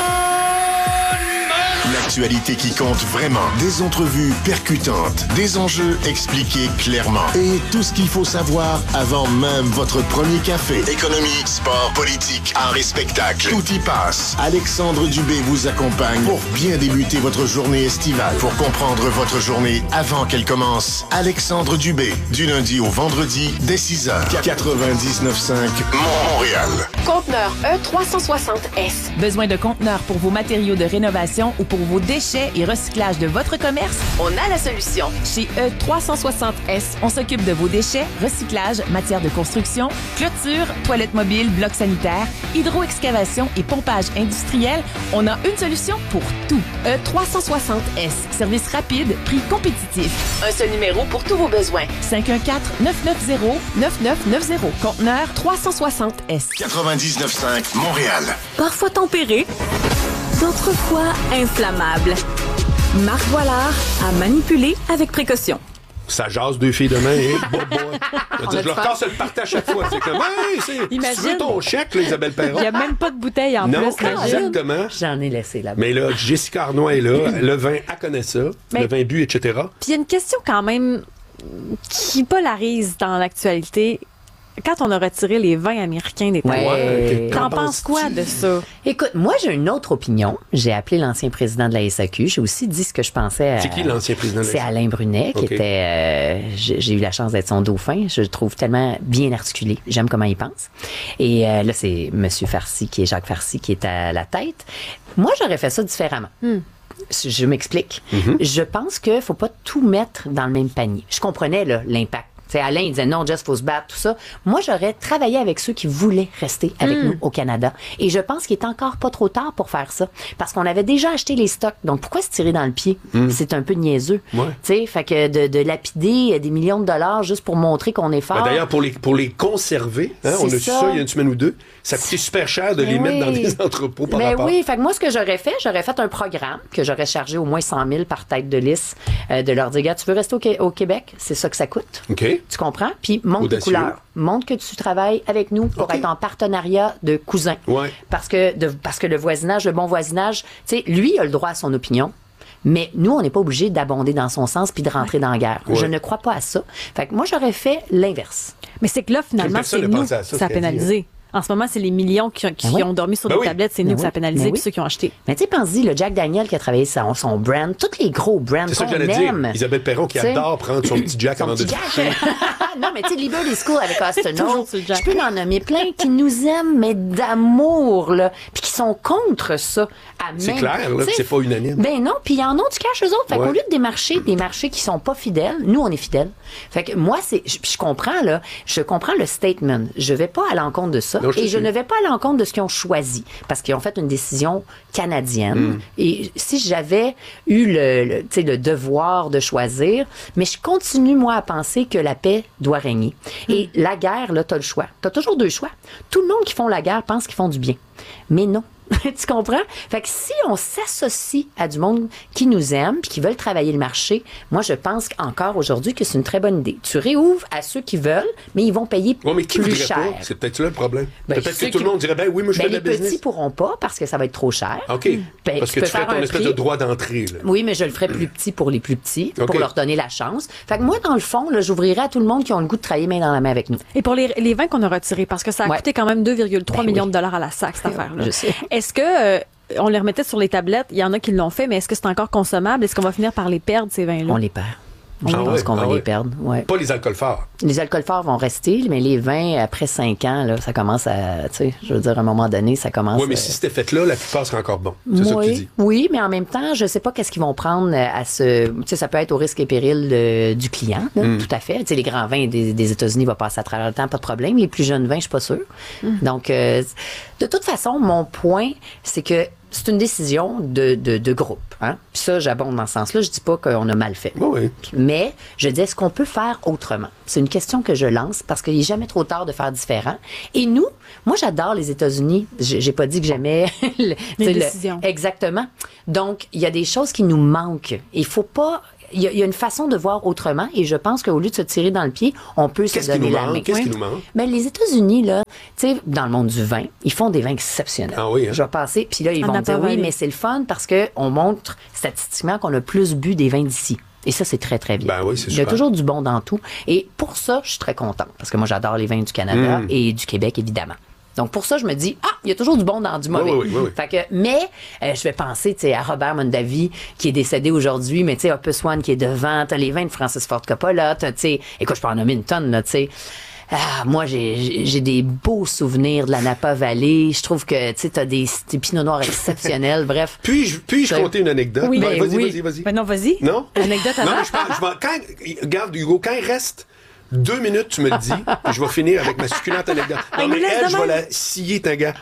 L'actualité qui compte vraiment. Des entrevues percutantes, des enjeux expliqués clairement et tout ce qu'il faut savoir avant même votre premier café. Économie, sport, politique, art et spectacle. Tout y passe. Alexandre Dubé vous accompagne pour bien débuter votre journée estivale. Pour comprendre votre journée avant qu'elle commence, Alexandre Dubé, du lundi au vendredi dès six heures. quatre-vingt-dix-neuf cinq Montréal. Conteneur E trois cent soixante S. Besoin de conteneurs pour vos matériaux de rénovation ou pour vos déchets et recyclage de votre commerce? On a la solution. Chez E trois cent soixante S, on s'occupe de vos déchets, recyclage, matière de construction, clôture, toilettes mobiles, blocs sanitaires, hydroexcavation et pompage industriel. On a une solution pour tout. E trois cent soixante S. Service rapide, prix compétitif. Un seul numéro pour tous vos besoins. cinq un quatre, neuf neuf zéro, neuf neuf neuf zéro. Conteneur trois cent soixante S. quatre-vingt-dix-neuf cinq Montréal. Parfois tempéré, d'autres fois inflammable. Marc Boilard à manipuler avec précaution. Ça jase deux filles demain. Hein? Bon, bon. Je, je leur casse le partage à chaque fois. C'est comme, hey, c'est, imagine, tu veux ton chèque, là, Isabelle Perron? Il n'y a même pas de bouteille en non, plus. Non, exactement. J'en ai laissé là-bas. Mais là, Jessica Arnois est là. Le vin, elle connaît ça. Mais, le vin bu, et cetera. Puis il y a une question quand même qui polarise dans l'actualité. Quand on a retiré les vins américains des tablettes, ouais, t'en penses quoi de ça? Écoute, moi, j'ai une autre opinion. J'ai appelé l'ancien président de la S A Q. J'ai aussi dit ce que je pensais. À... C'est qui l'ancien président de la S A Q? C'est Alain Brunet, qui okay. était... Euh, j'ai, j'ai eu la chance d'être son dauphin. Je le trouve tellement bien articulé. J'aime comment il pense. Et euh, là, c'est M. Farcy, qui est Jacques Farcy, qui est à la tête. Moi, j'aurais fait ça différemment. Hmm. Je m'explique. Mm-hmm. Je pense qu'il ne faut pas tout mettre dans le même panier. Je comprenais là, l'impact. T'sais, Alain, il disait non, Jess, faut se battre, tout ça. Moi, j'aurais travaillé avec ceux qui voulaient rester avec mm. nous au Canada. Et je pense qu'il est encore pas trop tard pour faire ça. Parce qu'on avait déjà acheté les stocks. Donc, pourquoi se tirer dans le pied? Mm. C'est un peu niaiseux. Ouais. T'sais, fait que de, de lapider des millions de dollars juste pour montrer qu'on est fort. Ben d'ailleurs, pour les, pour les conserver, hein, on a su ça. ça il y a une semaine ou deux, ça coûtait super cher de Mais les oui. mettre dans des entrepôts par Mais rapport. oui, fait que moi, ce que j'aurais fait, j'aurais fait un programme que j'aurais chargé au moins cent mille par tête de liste euh, de leur dire, gars, tu veux rester au, Qué- au Québec? C'est ça que ça coûte. OK. Tu comprends? Puis montre tes couleurs. Montre que tu travailles avec nous pour okay. être en partenariat de cousins. Ouais. Parce que, de, parce que le voisinage, le bon voisinage, tu sais, lui, il a le droit à son opinion. Mais nous, on n'est pas obligé d'abonder dans son sens puis de rentrer ouais. dans la guerre. Ouais. Je ne crois pas à ça. Fait que moi, j'aurais fait l'inverse. Mais c'est que là, finalement, c'est nous ça, ça a pénalisé. Dit, hein. En ce moment, c'est les millions qui, qui ben oui. ont dormi sur ben des oui. tablettes, c'est ben nous oui. que ça a pénalisé, puis oui. ceux qui ont acheté. Mais tu sais, pense-y, le Jack Daniel qui a travaillé son, son brand, tous les gros brands c'est qu'on ça que aime. Dire. Isabelle Perron qui t'sais, adore prendre son petit Jack son avant petit de Jack. Non, mais tu sais, Liberty School avec Austin, je peux en nommer plein qui nous aiment, mais d'amour, là, puis qui sont contre ça. À c'est même, clair, là, c'est pas unanime. Ben non, puis ils en ont du cash, eux autres. Fait ouais. qu'au lieu de démarcher des marchés qui sont pas fidèles, nous, on est fidèles. Fait que moi, c'est, je, je comprends, là, je comprends le statement. Je vais pas à l'encontre de ça. Non, je et je ne vais pas à l'encontre de ce qu'ils ont choisi. Parce qu'ils ont fait une décision canadienne. Mm. Et si j'avais eu le, le, tu sais, le devoir de choisir, mais je continue, moi, à penser que la paix doit régner. Mm. Et la guerre, là, t'as le choix. T'as toujours deux choix. Tout le monde qui font la guerre pense qu'ils font du bien. Mais non. Tu comprends? Fait que si on s'associe à du monde qui nous aime puis qui veulent travailler le marché, moi, je pense encore aujourd'hui que c'est une très bonne idée. Tu réouvres à ceux qui veulent, mais ils vont payer ouais, mais qui plus cher. Pas? C'est peut-être là le problème. Ben, peut-être que tout qui... le monde dirait, ben oui, moi, je ben, fais de la business. Les petits pourront pas parce que ça va être trop cher. OK. Ben, parce tu que tu fais ton espèce prix. de droit d'entrée. Là. Oui, mais je le ferai plus petit pour les plus petits, okay. pour leur donner la chance. Fait que moi, dans le fond, là, j'ouvrirai à tout le monde qui ont le goût de travailler main dans la main avec nous. Et pour les, les vins qu'on a retirés, parce que ça a ouais. coûté quand même deux virgule trois ben, millions oui. de dollars à la S A C, cette affaire-là. Je sais. Est-ce que... Euh, on les remettait sur les tablettes. Il y en a qui l'ont fait, mais est-ce que c'est encore consommable? Est-ce qu'on va finir par les perdre, ces vins-là? On les perd. Je Ah pense ouais, qu'on va ah les ouais. perdre. Ouais. Pas les alcools forts. Les alcools forts vont rester, mais les vins, après cinq ans, là, ça commence à, tu sais, je veux dire, à un moment donné, ça commence Oui, mais à- si c'était fait là, la plupart seraient encore bons. C'est ça que tu oui, dis. oui, mais en même temps, je sais pas qu'est-ce qu'ils vont prendre à ce... Tu sais, ça peut être au risque et péril euh, du client, là, Mm. tout à fait. Tu sais, les grands vins des, des États-Unis vont passer à travers le temps, pas de problème. Les plus jeunes vins, je suis pas sûre. Donc, euh, de toute façon, mon point, c'est que c'est une décision de, de, de groupe. Hein? Puis ça, j'abonde dans ce sens-là. Je dis pas qu'on a mal fait. Oui. Mais je dis, est-ce qu'on peut faire autrement? C'est une question que je lance parce qu'il n'est jamais trop tard de faire différent. Et nous, moi, j'adore les États-Unis. J'ai j'ai pas dit que j'aimais le- Les tu sais, le- décisions. Exactement. Donc, il y a des choses qui nous manquent. Il faut pas... Il y, a, il y a une façon de voir autrement et je pense qu'au lieu de se tirer dans le pied, on peut se Qu'est-ce qui donner nous la manque? main. Qu'est-ce qui nous manque? Ben, les États-Unis, là, tu sais, dans le monde du vin, ils font des vins exceptionnels. Ah oui, hein? Je vais passer, puis là, ils En vont Napa dire oui, Valley. mais c'est le fun parce qu'on montre statistiquement qu'on a plus bu des vins d'ici. Et ça, c'est très, très bien. Ben oui, c'est Il y a super. toujours du bon dans tout. Et pour ça, je suis très contente parce que moi, j'adore les vins du Canada Mm. et du Québec, évidemment. Donc, pour ça, je me dis, ah, il y a toujours du bon dans du mauvais. Oui, oui, oui, oui. Fait que, mais, euh, je vais penser, tu sais, à Robert Mondavi, qui est décédé aujourd'hui, mais tu sais, Opus One qui est devant, t'as les vins de Francis Ford Coppola, t'as, tu sais, écoute, je peux en nommer une tonne, là, tu sais. Ah, moi, j'ai, j'ai- j'ai des beaux souvenirs de la Napa Valley. Je trouve que, tu sais, t'as des, des pinots noirs exceptionnels. Bref. Puis-je puis C'est- compter une anecdote? Oui, Ouais, ben vas-y, oui. vas-y, vas-y. Ben non, vas-y. Non? Anecdote Non, avant. mais je pense, je vais, quand, regarde, Hugo, quand il reste deux minutes, tu me le dis, puis je vais finir avec ma succulente anecdote. Ah, Non, il mais nous laisse elle, de je vais même. la scier, ta gars.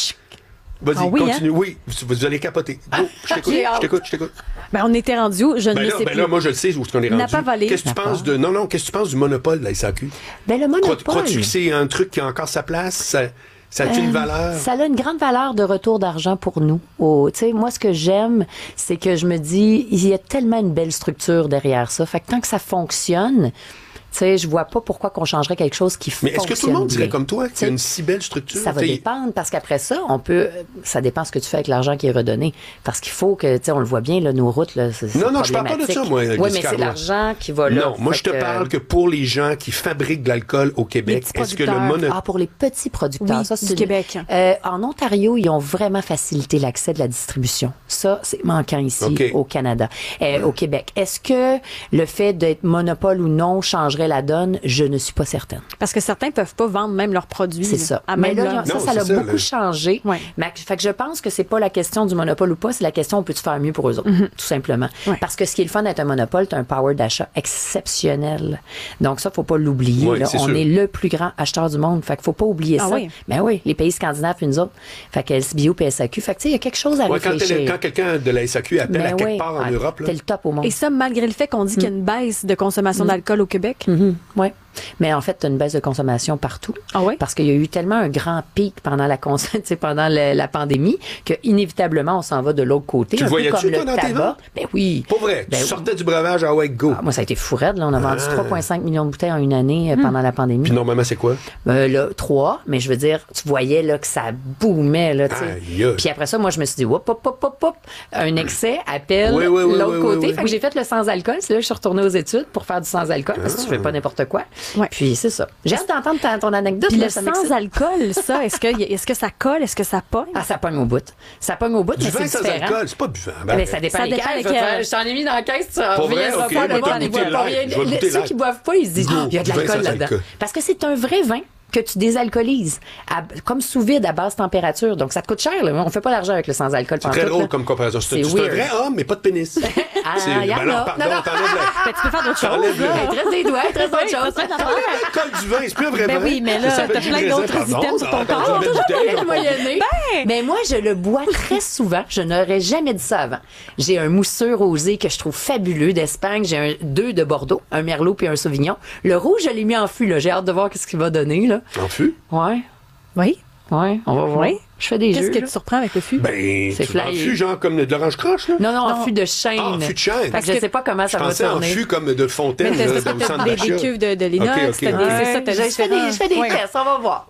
Vas-y, Ah oui, continue. Oui, vous, vous allez capoter. Go, je t'écoute, J'ai je hâte. t'écoute, je t'écoute. Ben, on était rendu où? Je ne Ben le là, sais ben plus. là, moi, je le sais où est-ce qu'on est rendu. Napa Valley. Qu'est-ce que tu Napa. penses de... Non, non, qu'est-ce que tu penses du monopole de la S A Q? Ben, le Crois- monopole. Crois-tu que c'est un truc qui a encore sa place? Ça, ça a une Euh, valeur? Ça a une grande valeur de retour d'argent pour nous. Au- tu sais, moi, ce que j'aime, c'est que je me dis, il y a tellement une belle structure derrière ça. Fait que tant que ça fonctionne, tu sais, je vois pas pourquoi qu'on changerait quelque chose qui Mais fonctionne est-ce que tout le monde dirait bien. comme toi qu'il y Tu a sais, une si belle structure? Ça va T'sais, dépendre parce qu'après ça, on peut. Ça dépend ce que tu fais avec l'argent qui est redonné. Parce qu'il faut que, tu sais, on le voit bien, là, nos routes, là. C'est, Non, c'est non, je parle pas de ça, problématique. moi, Oui, Jessica mais c'est Arlois. l'argent qui va là. Non, moi, Fait je te que- parle que pour les gens qui fabriquent de l'alcool au Québec, petits est-ce que le producteurs. monopole... Ah, pour les petits producteurs. Oui, ça, du c'est Québec. Euh, en Ontario, ils ont vraiment facilité l'accès de la distribution. Ça, c'est manquant ici, OK. au Canada, euh, au Québec. Est-ce que le fait d'être monopole ou non changerait la donne? Je ne suis pas certaine. Parce que certains peuvent pas vendre même leurs produits. C'est là, ça. À Mais même là, leur- ça, Non, ça c'est a ça, beaucoup là. changé. Ouais. Mais, fait que je pense que c'est pas la question du monopole ou pas, c'est la question on peut-tu faire mieux pour eux autres, tout simplement. Ouais. Parce que ce qui est le fun d'être un monopole, t'as un power d'achat exceptionnel. Donc ça, faut pas l'oublier. Ouais, là. c'est On sûr. est le plus grand acheteur du monde. Fait qu'il faut pas oublier Ah ça. oui. Ben oui, les pays scandinaves puis nous autres. Fait que L C B O puis S A Q. Fait que tu sais, il y a quelque chose à Ouais, quand, réfléchir. t'es- quand quelqu'un de la S A Q appelle Ben à quelque oui. part en Ah, Europe, là, T'es le top au monde. Et ça, malgré le fait qu'on dit qu'il y a une baisse de consommation d'alcool au Québec. Mhm, ouais. Mais en fait, tu as une baisse de consommation partout. Ah ouais? Parce qu'il y a eu tellement un grand pic pendant la cons- tu sais, pendant le- la pandémie que inévitablement on s'en va de l'autre côté. Tu un le peu voyais-tu, comme toi, le dans tes tabac. ventes? Ben oui. Pas vrai. Ben tu oui. sortais du breuvage à White Go. Ah, moi, ça a été fou raide, là. On a vendu Ah. trois virgule cinq millions de bouteilles en une année euh, pendant la pandémie. Puis normalement, c'est quoi? Euh, là, trois, mais je veux dire, tu voyais là, que ça boomait. Là, tu sais. Aïe, aïe. Puis après ça, moi, je me suis dit, hop, hop, hop, hop, hop, un excès appelle Oui, oui, oui, l'autre oui, côté. oui, oui. Fait que j'ai fait le sans-alcool. C'est là que je suis retournée aux études pour faire du sans-alcool parce que tu fais pas n'importe quoi. Ouais. Puis c'est ça. J'ai hâte d'entendre ta- ton anecdote. Puis là, le ça m'excite. sans-alcool, ça, est-ce que, est-ce que ça colle? Est-ce que ça pogne? Ah, ça pogne au bout. Ça pogne au bout, Du mais vin c'est sans différent. alcool, c'est pas buvant. Mais Ben, ça dépend Ça lesquels. dépend Je vais lesquels. faire- Je t'en ai mis dans la caisse, tu Pas vrai? reviendras Ok, pas moi, de je voir vais les goûter boivent pas live. rien. Je vais Les- goûter Ceux live. qui boivent pas, ils se disent, Go, il y a de du vin l'alcool sans là-dedans. alcool. Parce que c'est un vrai vin que tu désalcoolises, à- comme sous vide à basse température. Donc, ça te coûte cher. Là. On fait pas d'argent avec le sans-alcool. C'est très drôle comme comparaison. C'est, C'est c'est un weird. vrai homme, mais pas de pénis. Ah, C'est- il y en ben non, a. pardon, Non, non. t'enlèves la- Ben, tu peux faire d'autres T'enlèves choses. le- là. Il te reste des doigts, il te reste d'autres choses. L'alcool du vin, c'est plus un vrai Ben vin. oui, mais Ça là, s'appelle t'as du plein raisin, d'autres pardon. items sur ton Ah, corps. t'as une belle bouteille. Le moyenné. Ben! Mais moi, je le bois très souvent. Je n'aurais jamais dit ça avant. J'ai un mousseux rosé que je trouve fabuleux d'Espagne. J'ai un, deux de Bordeaux, un Merlot puis un Sauvignon. Le rouge, je l'ai mis en fût. Là. J'ai hâte de voir ce qu'il va donner. Là. En fût? Ouais. Oui. Ouais, on va voir. Oui. Je fais des Qu'est-ce jeux. que là. tu surprends avec le fût? Ben, C'est tu en fly. fût, genre comme de l'orange croche, là? Non, non, en Non. fût de chêne. Ah, en fût de chêne. Fait que Parce je que- sais pas comment ça Je va pensais en tourner. fût comme de fontaine, Mais là, t'as au centre des, des d'achat. cuves de, de l'inox, Ok, ok, t'as des- ok. c'est ça, t'as je, je fais des, je fais des Ouais. tests, on va voir.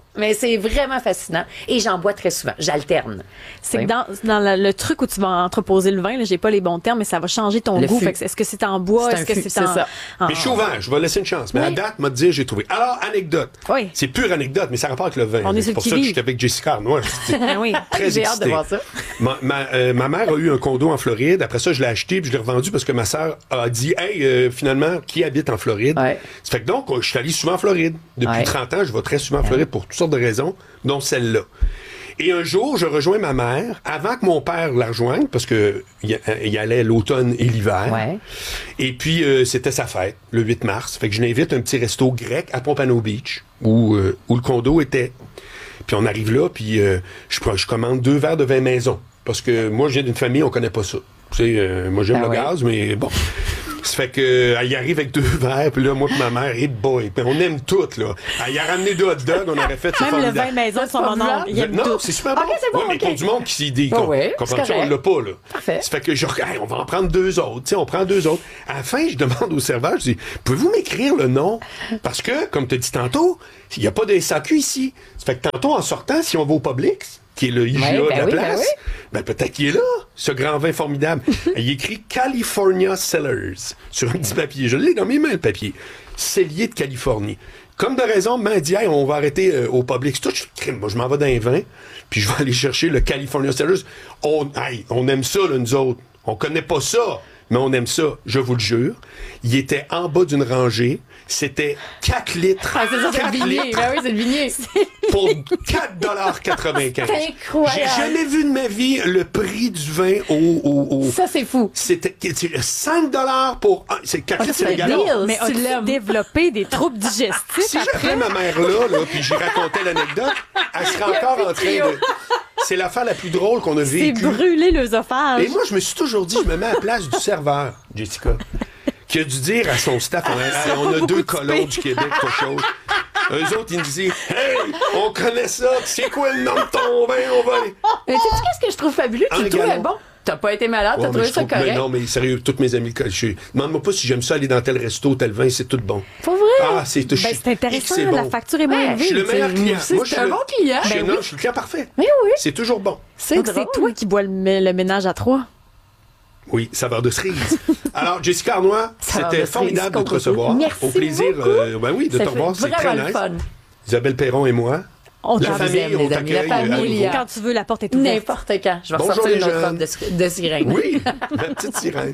Mais c'est vraiment fascinant. Et j'en bois très souvent. J'alterne. C'est que dans, dans le, le truc où tu vas entreposer le vin, là, j'ai pas les bons termes, mais ça va changer ton Le goût. fût. Fait que est-ce que c'est en bois? C'est Est-ce un que fût, c'est c'est en... ça. en- Mais je suis ouvert, je vais laisser une chance. Mais Oui. à date, m'a dit, j'ai trouvé. Alors, anecdote. Oui. C'est pure anecdote, mais ça a rapport avec le vin. On est C'est sur pour le ça que qui-vive. j'étais avec Jessica Arnois. J'étais oui. très J'ai hâte de excité. voir ça. Ma, ma, euh, ma mère a eu un condo en Floride. Après ça, je l'ai acheté puis je l'ai revendu parce que ma sœur a dit, hey, euh, finalement, qui habite en Floride? Ouais. Ça fait que donc, je suis allé souvent en Floride. Depuis Ouais. trente ans, je vais très souvent en Floride pour toutes sortes de raisons, dont celle-là. Et un jour, je rejoins ma mère avant que mon père la rejoigne, parce que il y allait l'automne et l'hiver. Ouais. Et puis, euh, c'était sa fête, le huit mars. Fait que je l'invite à un petit resto grec à Pompano Beach, où, euh, où le condo était. Puis on arrive là, puis euh, je, je commande deux verres de vin maison. Parce que moi, je viens d'une famille, on connaît pas ça. Tu sais, euh, moi, j'aime Ah le ouais. gaz, mais bon. Ça fait que euh, elle y arrive avec deux verres, puis là, moi et ma mère, et boy, puis on aime tout, là. Elle y a ramené deux hot dogs, on aurait fait, c'est Même le formidable. vin maison de son pas mon oncle. Il aime non, tout. c'est super bon. Ok, c'est bon, Ouais, mais ok. pour du monde qui s'y dit, Ah qu'on ouais, comprend c'est ça, on correct. l'a pas, là. Parfait. Ça fait que je hey, on va en prendre deux autres. Tu sais, on prend deux autres. À la fin, je demande au serveur, je dis, pouvez-vous m'écrire le nom? Parce que, comme tu as dit tantôt, il n'y a pas de S A Q ici. Ça fait que tantôt, en sortant, si on va au Publix, qui est le I G A Ouais, de ben la oui, ben place, oui. ben peut-être qu'il est là, ce grand vin formidable. Il écrit California Cellars sur un petit papier. Je l'ai dans mes mains, le papier. Cellier de Californie. Comme de raison, m'a dit, hey, on va arrêter euh, au Publix. Tout, je fais, crime, moi, je m'en vais dans les vins, puis je vais aller chercher le California Cellars. On, hey, on aime ça, là, nous autres. On connaît pas ça, mais on aime ça, je vous le jure. Il était en bas d'une rangée. C'était quatre litres. Ah, c'est ça, c'est le quatre vignier. litres Ben oui, c'est le vignier. pour quatre dollars quatre-vingt-quinze. C'est incroyable. J'ai jamais vu de ma vie le prix du vin au... au, au Ça, c'est fou. C'était c'est cinq dollars pour... un- C'est quatre Ah, litres, c'est c'est le un gallon. deal. Mais Si tu as-tu l'aimes. développé des troubles digestifs Si après? j'appelais ma mère là, là puis j'y racontais l'anecdote, elle serait encore en train de... C'est l'affaire la plus drôle qu'on a C'est vécue. brûlé l'œsophage. Et moi, je me suis toujours dit, je me mets à la place du serveur, Jessica, qui a dû dire à son staff, on a, on a deux colons du Québec, quelque chose. Eux autres, ils me disaient, hey, on connaît ça, c'est quoi le nom de ton vin, on va aller. Mais tu sais qu'est-ce que je trouve fabuleux? Un Tu le trouvais gallon. bon. T'as pas été malade, Ouais, t'as mais trouvé je ça trouve- mais correct. non, mais sérieux, tous mes amis, je, demande-moi pas si j'aime ça aller dans tel resto, tel vin, c'est tout bon. Pour vrai? Ah, c'est Ben, c'est intéressant, c'est la bon. facture est moins Ouais, élevée. Je suis le tu sais. meilleur client. c'est Moi, je suis un le- bon client. Je suis, Ben non, oui. je suis le client parfait. Mais oui. C'est toujours bon. C'est Donc, c'est toi qui bois le, mé- le ménage à trois. Oui, saveur de cerise. Alors, Jessica Arnois, Saveur c'était de cerise, formidable de te contre recevoir. Merci Au plaisir, beaucoup. euh, ben oui, de Ça te fait revoir. C'est très vraiment nice. le fun. Isabelle Perron et moi. On La t'en famille, aime, on les amis, la t'accueille. à famille, nouveau. Quand tu veux, la porte est ouverte. N'importe quand. Je vais Bonjour, ressortir les une autre jeunes. robe de, de sirène. Oui, la petite sirène.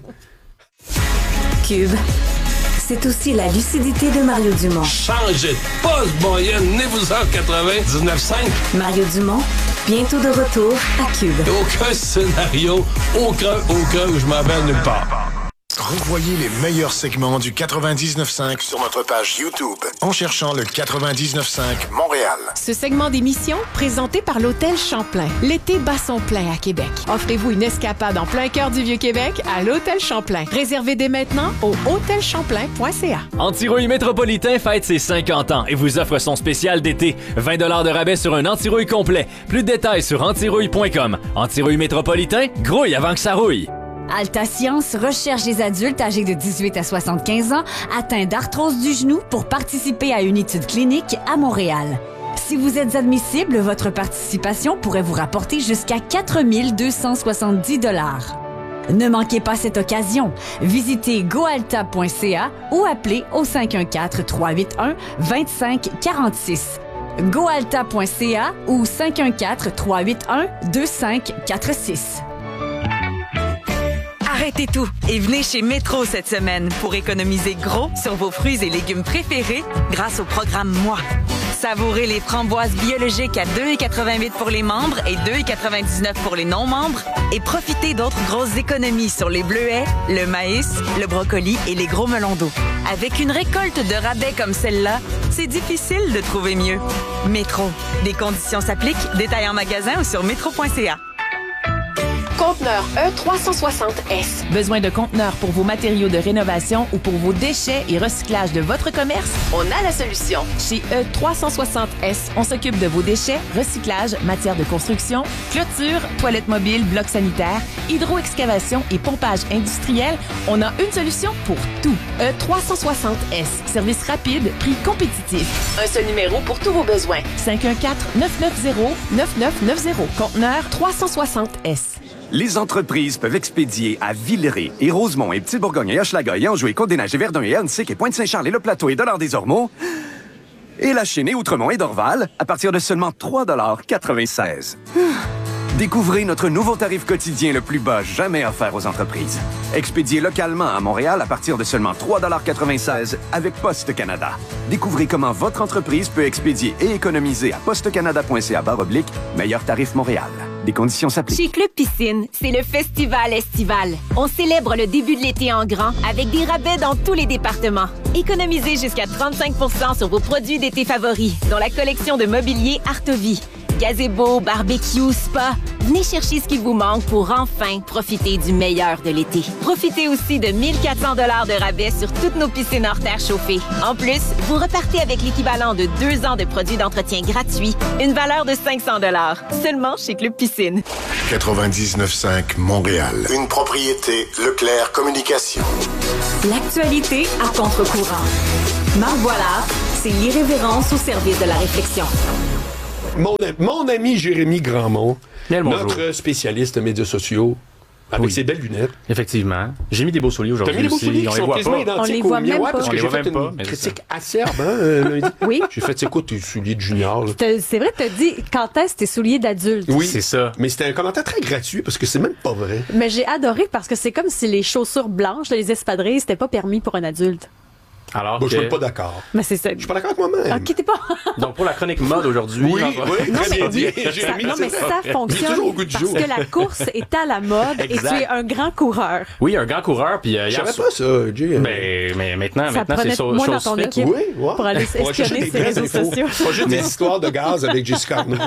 Cube, c'est aussi la lucidité de Mario Dumont. Changez de poste, moyenne, venez-vous en quatre-vingt-dix-neuf cinq. Mario Dumont, bientôt de retour à Cube. Aucun scénario, aucun, aucun, où je m'en vais nulle part. Revoyez les meilleurs segments du quatre-vingt-dix-neuf cinq sur notre page YouTube en cherchant le quatre-vingt-dix-neuf cinq Montréal. Ce segment d'émission, présenté par l'Hôtel Champlain. L'été bat son plein à Québec. Offrez-vous une escapade en plein cœur du Vieux-Québec à l'Hôtel Champlain. Réservez dès maintenant au hôtel champlain point c a. Antirouille Métropolitain fête ses cinquante ans et vous offre son spécial d'été. vingt dollars de rabais sur un antirouille complet. Plus de détails sur antirouille point com. Antirouille Métropolitain, grouille avant que ça rouille. Alta Science recherche des adultes âgés de dix-huit à soixante-quinze ans atteints d'arthrose du genou pour participer à une étude clinique à Montréal. Si vous êtes admissible, votre participation pourrait vous rapporter jusqu'à quatre mille deux cent soixante-dix dollars. Ne manquez pas cette occasion. Visitez goalta point c a ou appelez au cinq un quatre, trois huit un, deux cinq quatre six. goalta point c a ou cinq un quatre, trois huit un, deux cinq quatre six. Arrêtez tout et venez chez Métro cette semaine pour économiser gros sur vos fruits et légumes préférés grâce au programme Moi. Savourez les framboises biologiques à deux virgule quatre-vingt-huit pour les membres et deux virgule quatre-vingt-dix-neuf pour les non-membres et profitez d'autres grosses économies sur les bleuets, le maïs, le brocoli et les gros melons d'eau. Avec une récolte de rabais comme celle-là, c'est difficile de trouver mieux. Métro. Des conditions s'appliquent. Détails en magasin ou sur métro point c a. Conteneur E trois cent soixante S. Besoin de conteneurs pour vos matériaux de rénovation ou pour vos déchets et recyclage de votre commerce? On a la solution. Chez E trois cent soixante S, on s'occupe de vos déchets, recyclage, matière de construction, clôture, toilettes mobiles, blocs sanitaires, hydro-excavation et pompage industriel. On a une solution pour tout. E trois cent soixante S. Service rapide, prix compétitif. Un seul numéro pour tous vos besoins. cinq un quatre, neuf neuf zéro, neuf neuf neuf zéro. Conteneur trois cent soixante S. Les entreprises peuvent expédier à Villeray et Rosemont et Petit-Bourgogne et Hochelaga et Anjou et Côte-des-Neiges et Verdun et Huntsic et Pointe-Saint-Charles et Le Plateau et Dollard-des-Ormeaux et La Chine et Outremont et Dorval à partir de seulement trois dollars quatre-vingt-seize. Découvrez notre nouveau tarif quotidien le plus bas jamais offert aux entreprises. Expédié localement à Montréal à partir de seulement trois dollars quatre-vingt-seize avec Poste Canada. Découvrez comment votre entreprise peut expédier et économiser à postecanada.ca barre oblique meilleur tarif Montréal. Des conditions s'appliquent. Chez Club Piscine, c'est le festival estival. On célèbre le début de l'été en grand avec des rabais dans tous les départements. Économisez jusqu'à trente-cinq pour cent sur vos produits d'été favoris, dont la collection de mobilier Artovie. Gazebo, barbecue, spa. Venez chercher ce qui vous manque pour enfin profiter du meilleur de l'été. Profitez aussi de mille quatre cents dollars de rabais sur toutes nos piscines hors terre chauffées. En plus, vous repartez avec l'équivalent de deux ans de produits d'entretien gratuits, une valeur de cinq cents dollars. Seulement chez Club Piscine. quatre-vingt-dix-neuf cinq Montréal. Une propriété Leclerc Communication. L'actualité à contre-courant. Marc Boilard, c'est l'irrévérence au service de la réflexion. Mon, mon ami Jérémy Grandmont, Bien le notre bonjour. spécialiste médias sociaux, avec Oui. ses belles lunettes. Effectivement. J'ai mis des beaux souliers aujourd'hui. T'as mis des beaux aussi. souliers On qui les sont voit quasiment pas. identiques On les aux voit miens. même Ouais, pas. parce On que les j'ai voit fait même pas, une mais c'est critique acerbe hein, euh, lundi. Oui. J'ai fait, c'est quoi tes souliers de junior? Là? T'as- C'est vrai que t'as dit quand est-ce tes souliers d'adulte. Oui, C'est ça. Mais c'était un commentaire très gratuit parce que c'est même pas vrai. Mais j'ai adoré parce que c'est comme si les chaussures blanches, les espadrilles, c'était pas permis pour un adulte. Alors Bon, que... je suis pas d'accord. Mais c'est ça. Je suis pas d'accord avec moi-même. Ok, t'es pas. Donc, pour la chronique mode aujourd'hui... Oui, on va- oui, Non, très mais, bien oui, dit. ça, Jérémy, non, mais c'est ça Il est fonctionne toujours au goût du parce jour. que la course est à la mode et tu Exact. es un grand coureur. Oui, un grand coureur, puis... Euh, Je hier savais soir- pas ça, Jay. Mais, mais maintenant, Ça maintenant prenait c'est so- moins dans chose ton faite. équipe. Oui, ouais. Pour aller On va chercher espionner des ses vraies réseaux infos. sociaux. Pas juste des histoires de gaz avec Jessica Arnaud.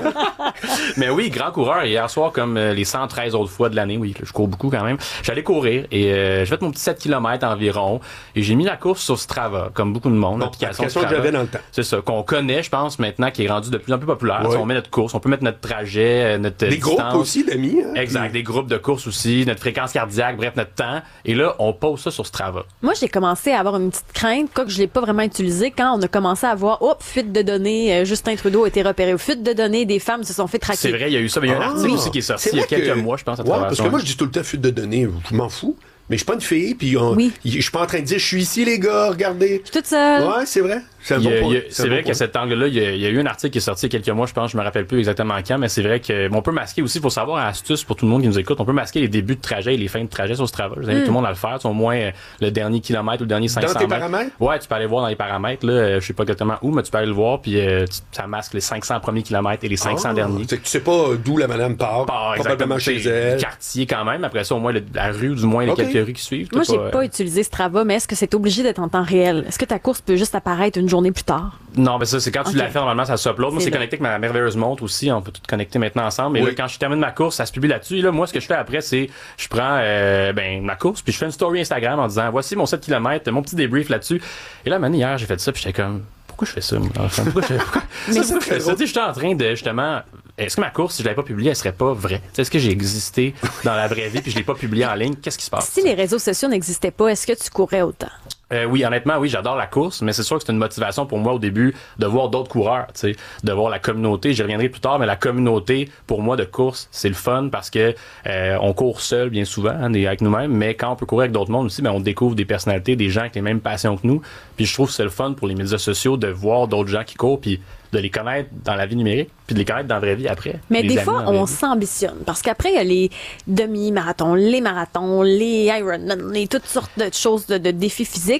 Mais oui, grand coureur. Et hier soir, comme euh, les cent treize autres fois de l'année, oui, je cours beaucoup quand même, j'allais courir et euh, j'ai fait mon petit sept kilomètres environ et j'ai mis la course sur Strava, comme beaucoup de monde. Bon, l'application l'application que Strava. j'avais dans le temps. C'est ça, qu'on connaît, je pense, maintenant, qui est rendu de plus en plus populaire. Ouais. Si on met notre course, on peut mettre notre trajet, euh, notre Des distance. groupes aussi d'amis. Hein? Exact, des groupes de course aussi, notre fréquence cardiaque, bref, notre temps. Et là, on pose ça sur Strava. Moi, j'ai commencé à avoir une petite crainte, quoique je l'ai pas vraiment utilisé, quand on a commencé à voir, hop, fuite de données, euh, Justin Trudeau a été repéré. Fuite de données, des femmes se sont fait traquer. C'est vrai, il y a eu ça, mais il y a un Ah, article oui. aussi qui est sorti C'est il y a vrai quelques que- mois, je pense, à Ouais, travers parce ça. que moi, je dis tout le temps fuite de données. Je m'en fous. Mais je suis pas une fille, puis on- je suis pas en train de dire je suis ici, les gars, regardez. Je suis toute seule. Ouais, c'est vrai. C'est un Il y a- bon il point. y a- C'est un C'est bon vrai point. qu'à cet angle-là, il y, a, il y a eu un article qui est sorti il y a quelques mois, je pense, je me rappelle plus exactement quand, mais c'est vrai que bon, on peut masquer aussi, pour savoir, astuce pour tout le monde qui nous écoute, on peut masquer les débuts de trajet et les fins de trajet sur Strava. Je vous invite Mm. tout le monde à le faire, c'est au moins euh, le dernier kilomètre ou le dernier cinq cents Dans tes mètres. paramètres? Ouais, tu peux aller voir dans les paramètres, là, euh, je sais pas exactement où, mais tu peux aller le voir, puis euh, tu- ça masque les cinq cents premiers kilomètres et les cinq cents Ah, derniers. c'est que tu sais pas d'où la madame part. Part, probablement exactement, chez c'est elle. le quartier quand même, après ça, au moins le- la rue, du moins les Ok. quelques rues qui suivent. Moi, T'as j'ai euh, pas utilisé Strava, mais est-ce que c'est obligé d'être en temps réel? Est-ce que ta course peut juste apparaître une journée plus tard? Non, mais ça, c'est quand tu Ok. l'as fait, normalement, ça s'upload. Moi, C'est c'est vrai. connecté avec ma merveilleuse montre aussi. On peut tout connecter maintenant ensemble. Mais Oui. là, quand je termine ma course, ça se publie là-dessus. Et là, moi, ce que je fais après, c'est, je prends, euh, ben, ma course, puis je fais une story Instagram en disant, voici mon sept kilomètres, mon petit débrief là-dessus. Et là, man, hier, j'ai fait ça, puis j'étais comme, pourquoi je fais ça, moi? Enfin, pourquoi je, pourquoi, Mais ça, c'est pourquoi je fais ça? Tu sais, j'étais en train de, justement, est-ce que ma course, si je l'avais pas publiée, elle serait pas vraie? Tu sais, est-ce que j'ai existé dans la vraie vie, puis je l'ai pas publiée en ligne? Qu'est-ce qui se passe? Si les réseaux sociaux n'existaient pas, est-ce que tu courais autant? Euh, oui, honnêtement, oui, j'adore la course, mais c'est sûr que c'est une motivation pour moi au début de voir d'autres coureurs, tu sais, de voir la communauté. J'y reviendrai plus tard, mais la communauté, pour moi, de course, c'est le fun parce que euh, on court seul bien souvent, hein, des- avec nous-mêmes, mais quand on peut courir avec d'autres mondes aussi, ben, on découvre des personnalités, des gens avec les mêmes passions que nous. Puis je trouve que c'est le fun pour les médias sociaux de voir d'autres gens qui courent, puis de les connaître dans la vie numérique, puis de les connaître dans la vraie vie après. Mais Les des amis fois, dans la vraie on vie. s'ambitionne. Parce qu'après, il y a les demi-marathons, les marathons, les Ironman, les toutes sortes de choses, de, de défis physiques.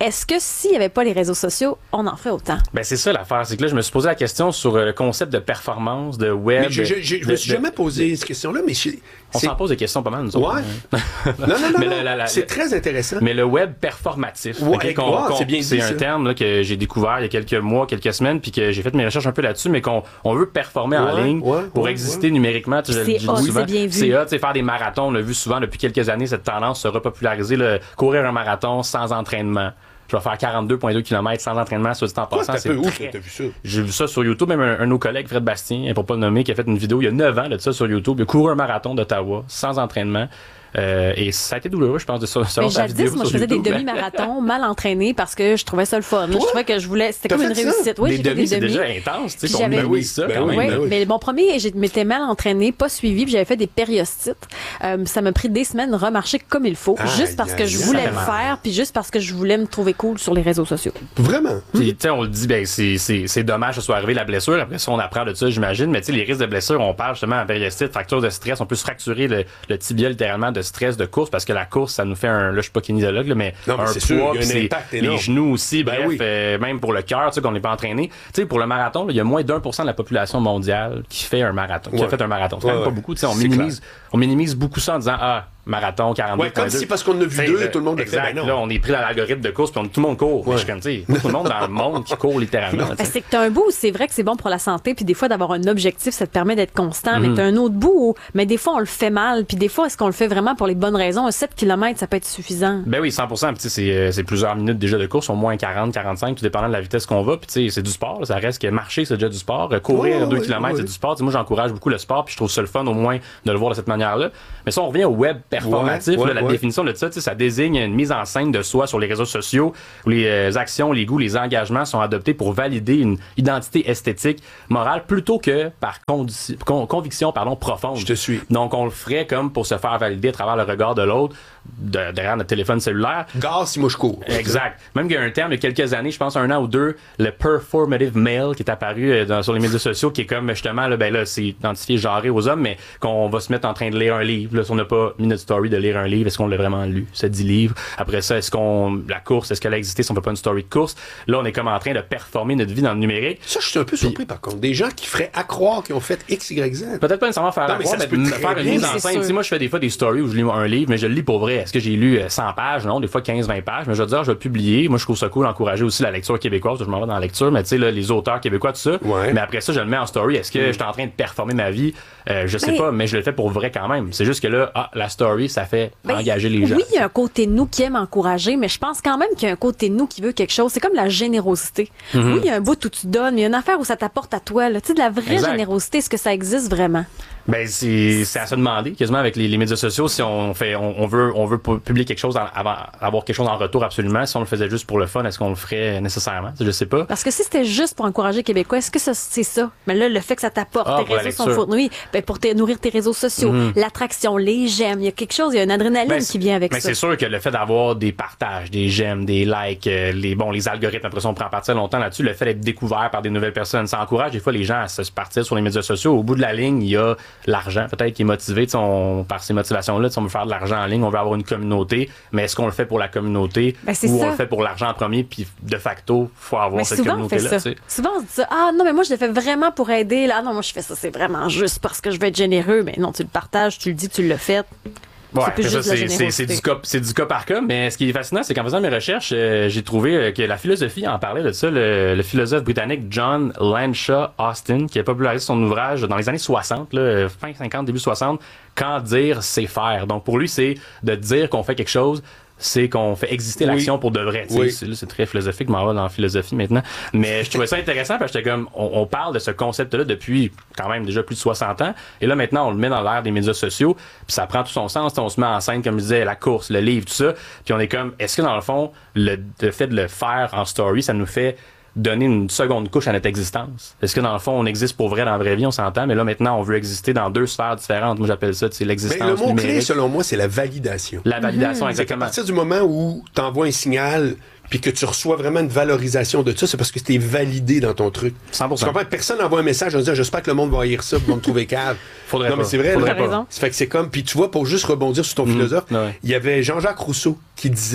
est-ce que s'il n'y avait pas les réseaux sociaux, on en ferait autant? Ben c'est ça l'affaire, c'est que là, je me suis posé la question sur le concept de performance, de web. Mais je, je, je, je me suis de, jamais posé cette question-là, mais je, on s'en pose des questions pas mal, nous autres. Ouais. non, non, non, mais non. La, la, la, c'est très intéressant. Mais le web performatif, ouais, okay, qu'on, wow, qu'on, c'est bien c'est dit, un ça. terme là, que j'ai découvert il y a quelques mois, quelques semaines, puis que j'ai fait mes recherches un peu là-dessus, mais qu'on on veut performer ouais, en ligne ouais, pour ouais, exister ouais. numériquement. Tu, c'est je, hot, souvent, c'est bien vu. C'est hot, faire des marathons. On l'a vu souvent depuis quelques années, cette tendance se repopulariser, le courir un marathon sans entraînement. Je vais faire quarante-deux virgule deux kilomètres sans entraînement, soit dit en passant. Ouais, c'est peu ouf, très... t'as vu ça? J'ai vu ça sur YouTube, même un, un de nos collègues, Fred Bastien, pour pas le nommer, qui a fait une vidéo il y a neuf ans de ça sur YouTube. Il a couru un marathon d'Ottawa sans entraînement. Euh, et ça a été douloureux, je pense, de ça. Mais jadis, moi, je faisais YouTube, des demi-marathons mal entraînés parce que je trouvais ça le fun. Je trouvais que je voulais. C'était comme une réussite. Oui, j'ai fait demi, des c'est demi. déjà intense, tu sais, qu'on minimise ça ben quand oui, même. ben oui. Mais mon premier, je m'étais mal entraîné, pas suivi, puis j'avais fait des périostites. Euh, ça m'a pris des semaines de remarcher comme il faut, Aïe, juste parce que aïe, je aïe. voulais Ça le fait mal. faire, puis juste parce que je voulais me trouver cool sur les réseaux sociaux. Vraiment? Puis, tu sais, on le dit, ben, c'est, c'est, c'est dommage que ce soit arrivé la blessure. Après ça, on apprend de ça, j'imagine. Mais tu sais, les risques de blessure, on parle justement en périostite, fracture de stress. On peut se fracturer le, le tibia littéralement de stress de course parce que la course, ça nous fait un, là, je suis pas kinésiologue, là, mais, non, mais un c'est sûr, poids, il y a un c'est impact énorme. les genoux aussi, Ben bref, oui. euh, même pour le cœur, tu sais, qu'on n'est pas entraîné. Tu sais, pour le marathon, là, il y a moins d'un pour cent de la population mondiale qui fait un marathon, qui Ouais. a fait un marathon. C'est Ouais, quand même ouais. pas beaucoup, tu sais, on C'est minimise, on minimise beaucoup ça en disant, ah, marathon, quarante-deux Ouais, comme virgule deux. si parce qu'on a vu T'sais, deux, le- tout le monde le fait. exact, Ben non. là, on est pris dans l'algorithme de course, puis on- tout le monde court. Ouais. Je suis comme, tu sais, pas tout le monde dans le monde qui court littéralement. tu Ben, sais. c'est que t'as un bout où c'est vrai que c'est bon pour la santé, puis des fois d'avoir un objectif, ça te permet d'être constant, Mhm. mais t'as un autre bout où, mais des fois on le fait mal, puis des fois est-ce qu'on le fait vraiment pour les bonnes raisons? Un sept kilomètres, ça peut être suffisant. Ben oui, cent pour cent. Puis tu sais, c'est, euh, c'est plusieurs minutes déjà de course, au moins quarante, quarante-cinq, tout dépendant de la vitesse qu'on va. Puis tu sais, c'est du sport. Là, ça reste que marcher, c'est déjà du sport. Euh, courir Oh, deux oui, kilomètres, oui. c'est du sport. Tu sais, moi, j'encourage beaucoup le sport, puis je trouve ça le fun au moins de le voir de cette manière-là. Mais ça, on revient au web performatif. Ouais, là, la ouais, ouais. définition de ça, tu sais, ça désigne une mise en scène de soi sur les réseaux sociaux où les euh, actions, les goûts, les engagements sont adoptés pour valider une identité esthétique, morale, plutôt que par condi- con- conviction pardon, profonde. Je te suis. Donc, on le ferait comme pour se faire valider à travers le regard de l'autre, de- derrière notre téléphone cellulaire. Gare si moi je cours. Exact. Même qu'il y a un terme il y a quelques années, je pense un an ou deux, le performative male qui est apparu euh, dans- sur les médias sociaux, qui est comme justement, là, ben là, c'est identifié genré aux hommes, mais qu'on va se mettre en train de lire un livre. Là, si on n'a pas mis notre story de lire un livre, est-ce qu'on l'a vraiment lu, ce dix livres? Après ça, est-ce qu'on, la course, est-ce qu'elle a existé si on fait pas une story de course? Là, on est comme en train de performer notre vie dans le numérique. Ça, je suis un peu surpris par contre. Des gens qui feraient à croire qu'ils ont fait X, Y, Z. Peut-être pas nécessairement faire Non, à mais croire, ça se mais peut me très faire une bien, mise en c'est scène. sûr. Tu sais, moi, je fais des fois des stories où je lis un livre, mais je le lis pour vrai. Est-ce que j'ai lu euh, cent pages? Non, des fois quinze, vingt pages. Mais je veux dire, je vais le publier. Moi, je trouve ça cool d'encourager aussi la lecture québécoise. Je m'en vais dans la lecture, mais tu sais, là, les auteurs québécois, tout ça. Ouais. Mais après ça, je le mets en story. Est-ce que Mm. je suis en train de performer ma vie? Euh, je sais Ben, pas, mais je le fais pour vrai quand même. C'est juste que là, ah, la story, ça fait Ben, engager les gens. Oui, il y a un côté de nous qui aime encourager, mais je pense quand même qu'il y a un côté de nous qui veut quelque chose. C'est comme la générosité. Mhm. Oui, il y a un bout où tu donnes, mais il y a une affaire où ça t'apporte à toi. là. Tu sais, de la vraie Exact. générosité, est-ce que ça existe vraiment? Ben c'est c'est à se demander quasiment avec les, les médias sociaux si on fait on, on veut on veut pu- publier quelque chose en- avant avoir quelque chose en retour absolument. Si on le faisait juste pour le fun, est-ce qu'on le ferait nécessairement? Je sais pas. Parce que si c'était juste pour encourager les Québécois, est-ce que ça, c'est ça? Mais là, le fait que ça t'apporte, Ah, tes pour la réseaux sont lecture. fournis, ben pour te nourrir tes réseaux sociaux, Mhm. l'attraction, les j'aime, il y a quelque chose, il y a une adrénaline Ben, qui vient avec mais ça. c'est sûr que le fait d'avoir des partages, des j'aime, des likes, euh, les bon les algorithmes, après ça on prend partir longtemps là-dessus, le fait d'être découvert par des nouvelles personnes, ça encourage des fois les gens à se partir sur les médias sociaux. Au bout de la ligne, il y a l'argent peut-être qui est motivé, tu sais, on, par ces motivations-là, tu sais, on veut faire de l'argent en ligne, on veut avoir une communauté, mais est-ce qu'on le fait pour la communauté Ben, c'est ou ça. on le fait pour l'argent en premier, puis de facto, faut avoir Mais cette souvent, on fait communauté-là. ça. tu sais. Souvent, on se dit ça. Ah non, mais moi, je le fais vraiment pour aider. Là, ah, non, moi, je fais ça, c'est vraiment juste parce que je veux être généreux. Mais non, tu le partages, tu le dis, tu le fais. Ouais, c'est plus ça, juste de la c'est, c'est, générosité. c'est du cas, c'est du cas par cas, mais ce qui est fascinant, c'est qu'en faisant mes recherches, euh, j'ai trouvé euh, que la philosophie en parlait de ça, le, le philosophe britannique John Lanshaw Austin, qui a popularisé son ouvrage dans les années soixante, là, fin cinquante, début soixante, Quand dire, c'est faire. Donc pour lui, c'est de dire qu'on fait quelque chose, c'est qu'on fait exister Oui. l'action pour de vrai. Tu sais, Oui. c'est, là, c'est très philosophique, je m'en vais dans la philosophie maintenant. Mais je trouvais ça intéressant parce que j'étais comme, on, on parle de ce concept-là depuis quand même déjà plus de soixante ans. Et là, maintenant, on le met dans l'ère des médias sociaux. Puis ça prend tout son sens. On se met en scène, comme je disais, la course, le livre, tout ça. Puis on est comme, est-ce que dans le fond, le, le fait de le faire en story, ça nous fait donner une seconde couche à notre existence? Est-ce que dans le fond, on existe pour vrai dans la vraie vie, on s'entend, mais là maintenant, on veut exister dans deux sphères différentes. Moi, j'appelle ça, c'est l'existence Ben, le mot clé, numérique. selon moi, c'est la validation. La validation, C'est qu'à exactement. partir du moment où tu envoies un signal puis que tu reçois vraiment une valorisation de ça, c'est parce que tu es validé dans ton truc. cent pour cent. Tu comprends? Personne n'envoie un message en disant j'espère que le monde va haïr ça, va me trouver cave. Faudrait non, pas. mais c'est vrai. Faudrait là. pas. Ça fait que c'est comme. Puis tu vois, pour juste rebondir sur ton Mmh. philosophe, Ouais. il y avait Jean-Jacques Rousseau qui disait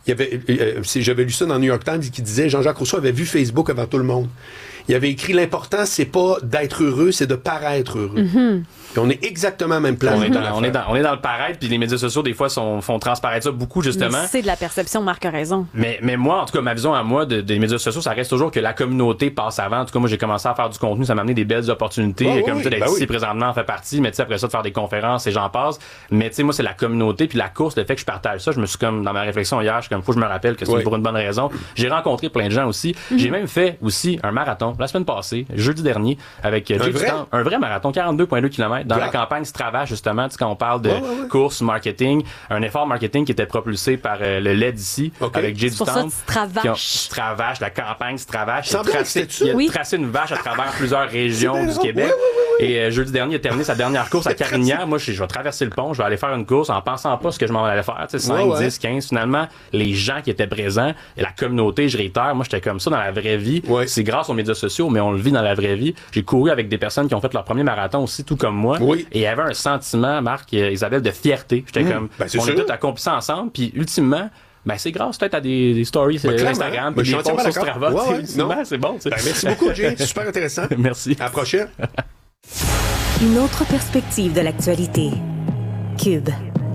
il y avait, euh, c'est, j'avais lu ça dans le New York Times qui disait Jean-Jacques Rousseau avait vu Facebook avant tout le monde. Il avait écrit l'important, c'est pas d'être heureux, c'est de paraître heureux. Mm-hmm. Puis on est exactement à la même place. On est, dans, on, est dans, on est dans le paraître, puis les médias sociaux, des fois, sont, font transparaître ça beaucoup, justement. Mais c'est de la perception, Marc a raison. Mais, mais moi, en tout cas, ma vision à moi de, des médias sociaux, ça reste toujours que la communauté passe avant. En tout cas, moi, j'ai commencé à faire du contenu, ça m'a amené des belles opportunités. Oh, comme oui, tu sais, d'être ben ici oui. présentement en fait partie, mais tu sais, après ça, de faire des conférences et j'en passe. Mais tu sais, moi, c'est la communauté, puis la course, le fait que je partage ça, je me suis comme, dans ma réflexion hier, je suis comme, faut que je me rappelle que c'est Oui. pour une bonne raison. J'ai rencontré plein de gens aussi. Mm-hmm. J'ai même fait aussi un marathon la semaine passée, jeudi dernier, avec euh, un, Jay vrai? Dutemps, un vrai marathon, quarante-deux virgule deux kilomètres, dans Gra- la campagne Strava, justement, tu sais, quand on parle de ouais, ouais, ouais. course, marketing, un effort marketing qui était propulsé par euh, le L E D ici, Okay. avec Jay C'est pour ça Dutemps. que Stravache. qui ont- Stravache, la campagne Stravache. Il a Semblait que tracé, c'était ça. il a Oui. tracé une vache à travers plusieurs régions C'est bien du drôle. Québec. Oui, oui, oui, Et euh, jeudi dernier, il a terminé sa dernière course à Carignan. Moi, je, je vais traverser le pont, je vais aller faire une course en pensant pas ce que je m'en allais faire. Tu sais, cinq, Ouais, ouais. dix, quinze. Finalement, les gens qui étaient présents et la communauté, je réitère, moi, j'étais comme ça dans la vraie vie. Ouais. C'est grâce aux médias sociaux, mais on le vit dans la vraie vie. J'ai couru avec des personnes qui ont fait leur premier marathon aussi, tout comme moi. Oui. Et il y avait un sentiment, Marc, euh, Isabelle, de fierté. J'étais Mmh. comme, Ben, c'est on sûr. est tous accomplis ça ensemble. Puis, ultimement, ben, c'est grâce peut-être à des, des stories sur Ben, clairement. Instagram, Ben, puis je des suis posts sur entièrement Strava. d'accord. tu sais, Ouais, ouais. ultimement, Non. c'est bon. tu sais. Ben, merci beaucoup, Jay. C'est super intéressant. Merci. À la prochaine. Une autre perspective de l'actualité. Cube.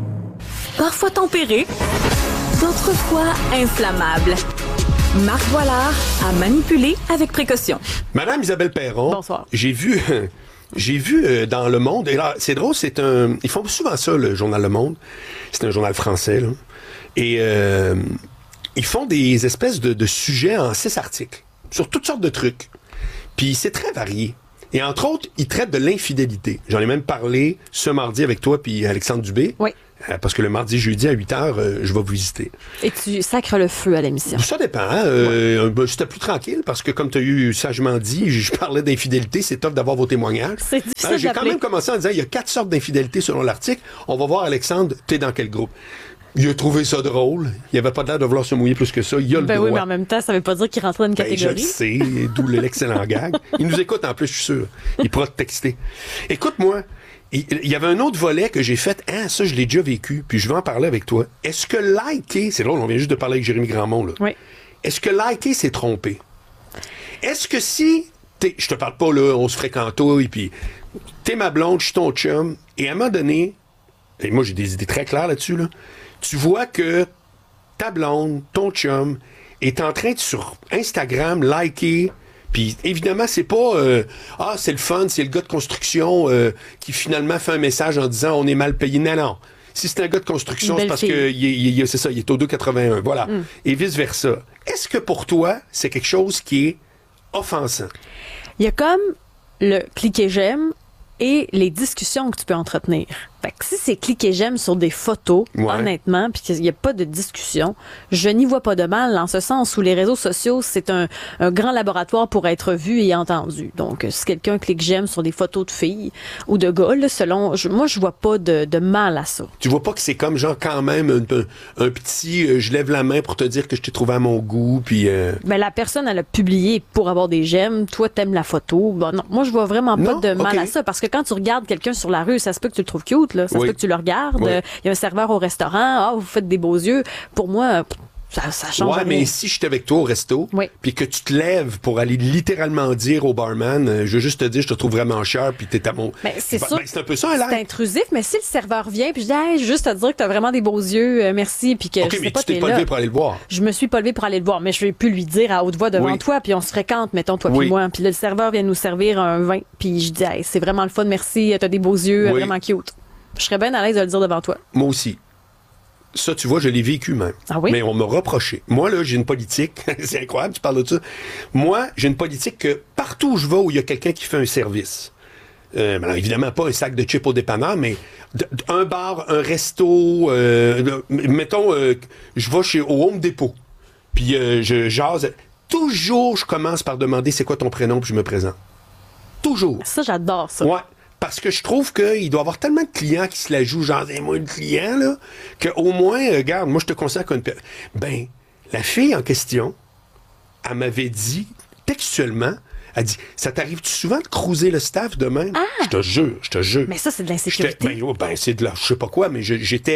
Parfois tempéré, d'autres fois inflammable. Marc Boilard à manipuler avec précaution. Madame Isabelle Perron. Bonsoir. J'ai vu, j'ai vu euh, dans Le Monde, et là, c'est drôle, c'est un, ils font souvent ça, le journal Le Monde. C'est un journal français, là. Et euh, ils font des espèces de, de sujets en six articles, sur toutes sortes de trucs. Puis c'est très varié. Et entre autres, ils traitent de l'infidélité. J'en ai même parlé ce mardi avec toi puis Alexandre Dubé. Oui. Euh, parce que le mardi, jeudi, à huit heures, euh, je vais vous visiter. Et tu sacres le feu à l'émission. Ça dépend. Hein? Euh, ben, c'était plus tranquille parce que, comme tu as eu sagement dit, je parlais d'infidélité. C'est tough d'avoir vos témoignages. C'est difficile Hein, j'ai quand d'appeler. même commencé en disant il y a quatre sortes d'infidélité selon l'article. On va voir, Alexandre, t'es dans quel groupe? Il a trouvé ça drôle. Il avait pas l'air de vouloir se mouiller plus que ça. Il a le Ben droit. oui, mais en même temps, ça veut pas dire qu'il rentrait dans une Ben, je le catégorie. sais, d'où l'excellent gag. Il nous écoute en plus, je suis sûr. Il pourra te texter. Écoute-moi, il il y avait un autre volet que j'ai fait. Ah, ça, je l'ai déjà vécu, puis je vais en parler avec toi. Est-ce que liker, c'est drôle, on vient juste de parler avec Jérémy Grandmont, là. Oui. Est-ce que liker, c'est tromper? Est-ce que si, t'es- je te parle pas, là, on se fréquentouille, puis t'es ma blonde, je suis ton chum, et à un moment donné, et moi j'ai des idées très claires là-dessus, là, tu vois que ta blonde, ton chum, est en train de, sur Instagram, liker, puis évidemment, c'est pas euh, ah, c'est le fun, c'est le gars de construction euh, qui finalement fait un message en disant on est mal payé. Non, non. Si c'est un gars de construction, Une c'est belle parce fille. que il est- il est- c'est ça, il est au deux quatre-vingt-un. Voilà. Mm. Et vice-versa. Est-ce que pour toi, c'est quelque chose qui est offensant? Il y a comme le cliquer j'aime et les discussions que tu peux entretenir. Fait que si c'est cliquer j'aime sur des photos, Ouais. honnêtement, puis qu'il n'y a pas de discussion, je n'y vois pas de mal, en ce sens où les réseaux sociaux, c'est un, un grand laboratoire pour être vu et entendu. Donc, si quelqu'un clique j'aime sur des photos de filles ou de gars, là, selon, je, moi, je vois pas de, de mal à ça. Tu vois pas que c'est comme genre quand même un, un- un petit euh, je lève la main pour te dire que je t'ai trouvé à mon goût, puis euh, Mais la personne, elle a publié pour avoir des j'aime. Toi, t'aimes la photo. Bon, non, moi, je vois vraiment pas Non? de mal Ok. à ça. Parce que quand tu regardes quelqu'un sur la rue, ça se peut que tu le trouves cute, là. Ça Oui. se peut que tu le regardes. Oui. Euh, Il y a un serveur au restaurant. Ah, vous faites des beaux yeux. Pour moi, pff, ça, ça change ouais, rien. mais si j'étais avec toi au resto, Oui. puis que tu te lèves pour aller littéralement dire au barman, euh, je veux juste te dire, je te trouve vraiment cher, puis t'es à mon. Ben, c'est Ben, sûr. ben, c'est un peu ça, un C'est like. intrusif, mais si le serveur vient puis je dis, hey, je veux juste te dire que t'as vraiment des beaux yeux, euh, merci, puis que Ok, je sais mais pas, tu t'es t'es pas là. levé pour aller le voir. Je me suis pas levée pour aller le voir, mais je vais plus lui dire à haute voix devant Oui. toi, puis on se fréquente, mettons, toi puis Oui. moi. Puis là, le serveur vient nous servir un vin, puis je dis, hey, c'est vraiment le fun, merci, t'as des beaux yeux, Oui. vraiment cute. Je serais bien à l'aise de le dire devant toi. Moi aussi. Ça, tu vois, je l'ai vécu même. Ah oui? Mais on m'a reproché. Moi, là, j'ai une politique. C'est incroyable, tu parles de ça. Moi, j'ai une politique que partout où je vais où il y a quelqu'un qui fait un service, euh, ben alors, évidemment pas un sac de chips au dépanneur, mais d- d- un bar, un resto, euh, de- mettons, euh, je vais chez au Home Depot, puis euh, je jase. Toujours, je commence par demander c'est quoi ton prénom, puis je me présente. Toujours. Ça, j'adore ça. Ouais. Parce que je trouve qu'il doit y avoir tellement de clients qui se la jouent, genre, hey, moi, le client, là, qu'au moins, euh, regarde, moi, je te conseille comme une per- Ben, la fille en question, elle m'avait dit, textuellement, elle dit, ça t'arrive-tu souvent de cruiser le staff demain? Je te jure, je te jure. Mais ça, c'est de J'étais- l'insécurité. Ben, oh, ben, c'est de la, je sais pas quoi, mais je- j'étais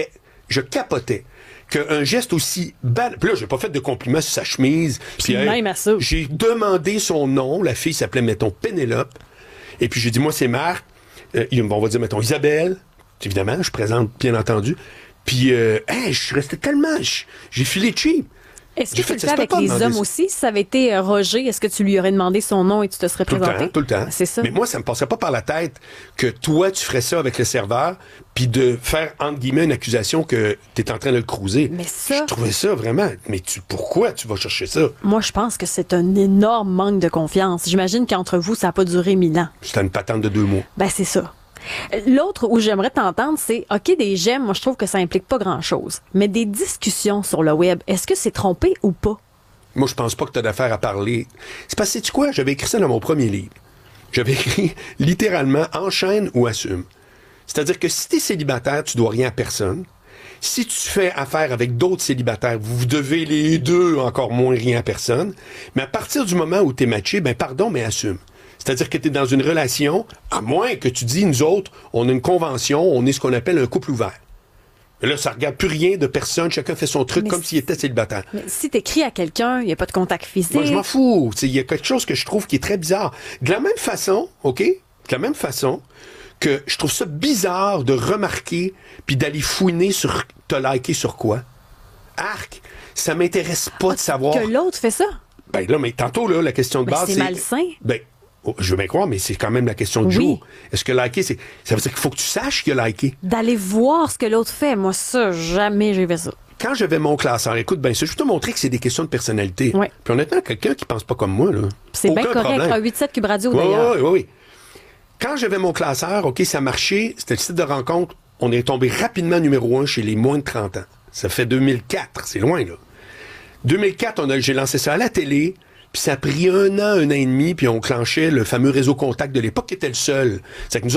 je capotais qu'un geste aussi banal... Puis là, j'ai pas fait de compliments sur sa chemise. Puis même à ça. J'ai demandé son nom. La fille s'appelait, mettons, Pénélope. Et puis j'ai dit, moi, c'est Marc. Euh, on va dire, mettons, Isabelle. Évidemment, je présente, bien entendu. Puis, euh, hey, je suis resté tellement... J'ai filé cheap. Est-ce que tu le fais avec les hommes ça. aussi? Si ça avait été euh, Roger, est-ce que tu lui aurais demandé son nom et tu te serais tout présenté? Tout le temps, tout le temps. C'est ça. Mais moi, ça me passerait pas par la tête que toi, tu ferais ça avec le serveur, puis de faire, entre guillemets, une accusation que tu es en train de le cruiser. Mais ça... Je trouvais ça vraiment... Mais tu, pourquoi tu vas chercher ça? Moi, je pense que c'est un énorme manque de confiance. J'imagine qu'entre vous, ça n'a pas duré mille ans. C'était une patente de deux mois. Ben, c'est ça. L'autre où j'aimerais t'entendre, c'est, OK, des j'aime, moi, je trouve que ça implique pas grand-chose. Mais des discussions sur le web, est-ce que c'est trompé ou pas? Moi, je pense pas que tu as d'affaire à parler. C'est parce que, sais-tu quoi? J'avais écrit ça dans mon premier livre. J'avais écrit littéralement « enchaîne ou assume ». C'est-à-dire que si tu es célibataire, tu dois rien à personne. Si tu fais affaire avec d'autres célibataires, vous devez les deux encore moins rien à personne. Mais à partir du moment où tu es matché, ben pardon, mais assume. C'est-à-dire que tu es dans une relation, à moins que tu dis, nous autres, on a une convention, on est ce qu'on appelle un couple ouvert. Mais là, ça regarde plus rien de personne, chacun fait son truc mais comme s'il était célibataire. Mais si t'écris à quelqu'un, il n'y a pas de contact physique. Moi, je m'en fous. Il y a quelque chose que je trouve qui est très bizarre. De la même façon, OK? De la même façon que je trouve ça bizarre de remarquer puis d'aller fouiner sur te liker sur quoi? Arc, ça m'intéresse pas de savoir. Que l'autre fait ça? Ben là, mais tantôt, là, la question de ben, base, c'est... c'est... malsain. Ben, oh, je veux bien croire, mais c'est quand même la question du oui. jour. Est-ce que liker, c'est... Ça veut dire qu'il faut que tu saches qu'il a liké. D'aller voir ce que l'autre fait. Moi, ça, jamais j'ai fait ça. Quand j'avais mon classeur, écoute, ben, c'est juste te montrer que c'est des questions de personnalité. Ouais. Puis honnêtement, quelqu'un qui pense pas comme moi, là. C'est bien correct. Problème. Un huit sept Cube Radio, oui, d'ailleurs. Oui, oui, oui. Quand j'avais mon classeur, OK, ça marchait. C'était le site de rencontre. On est tombé rapidement numéro un chez les moins de trente ans. Ça fait deux mille quatre. C'est loin, là. deux mille quatre, on a, j'ai lancé ça à la télé. Puis ça a pris un an, un an et demi, puis on clenchait le fameux réseau contact de l'époque qui était le seul. C'est que nous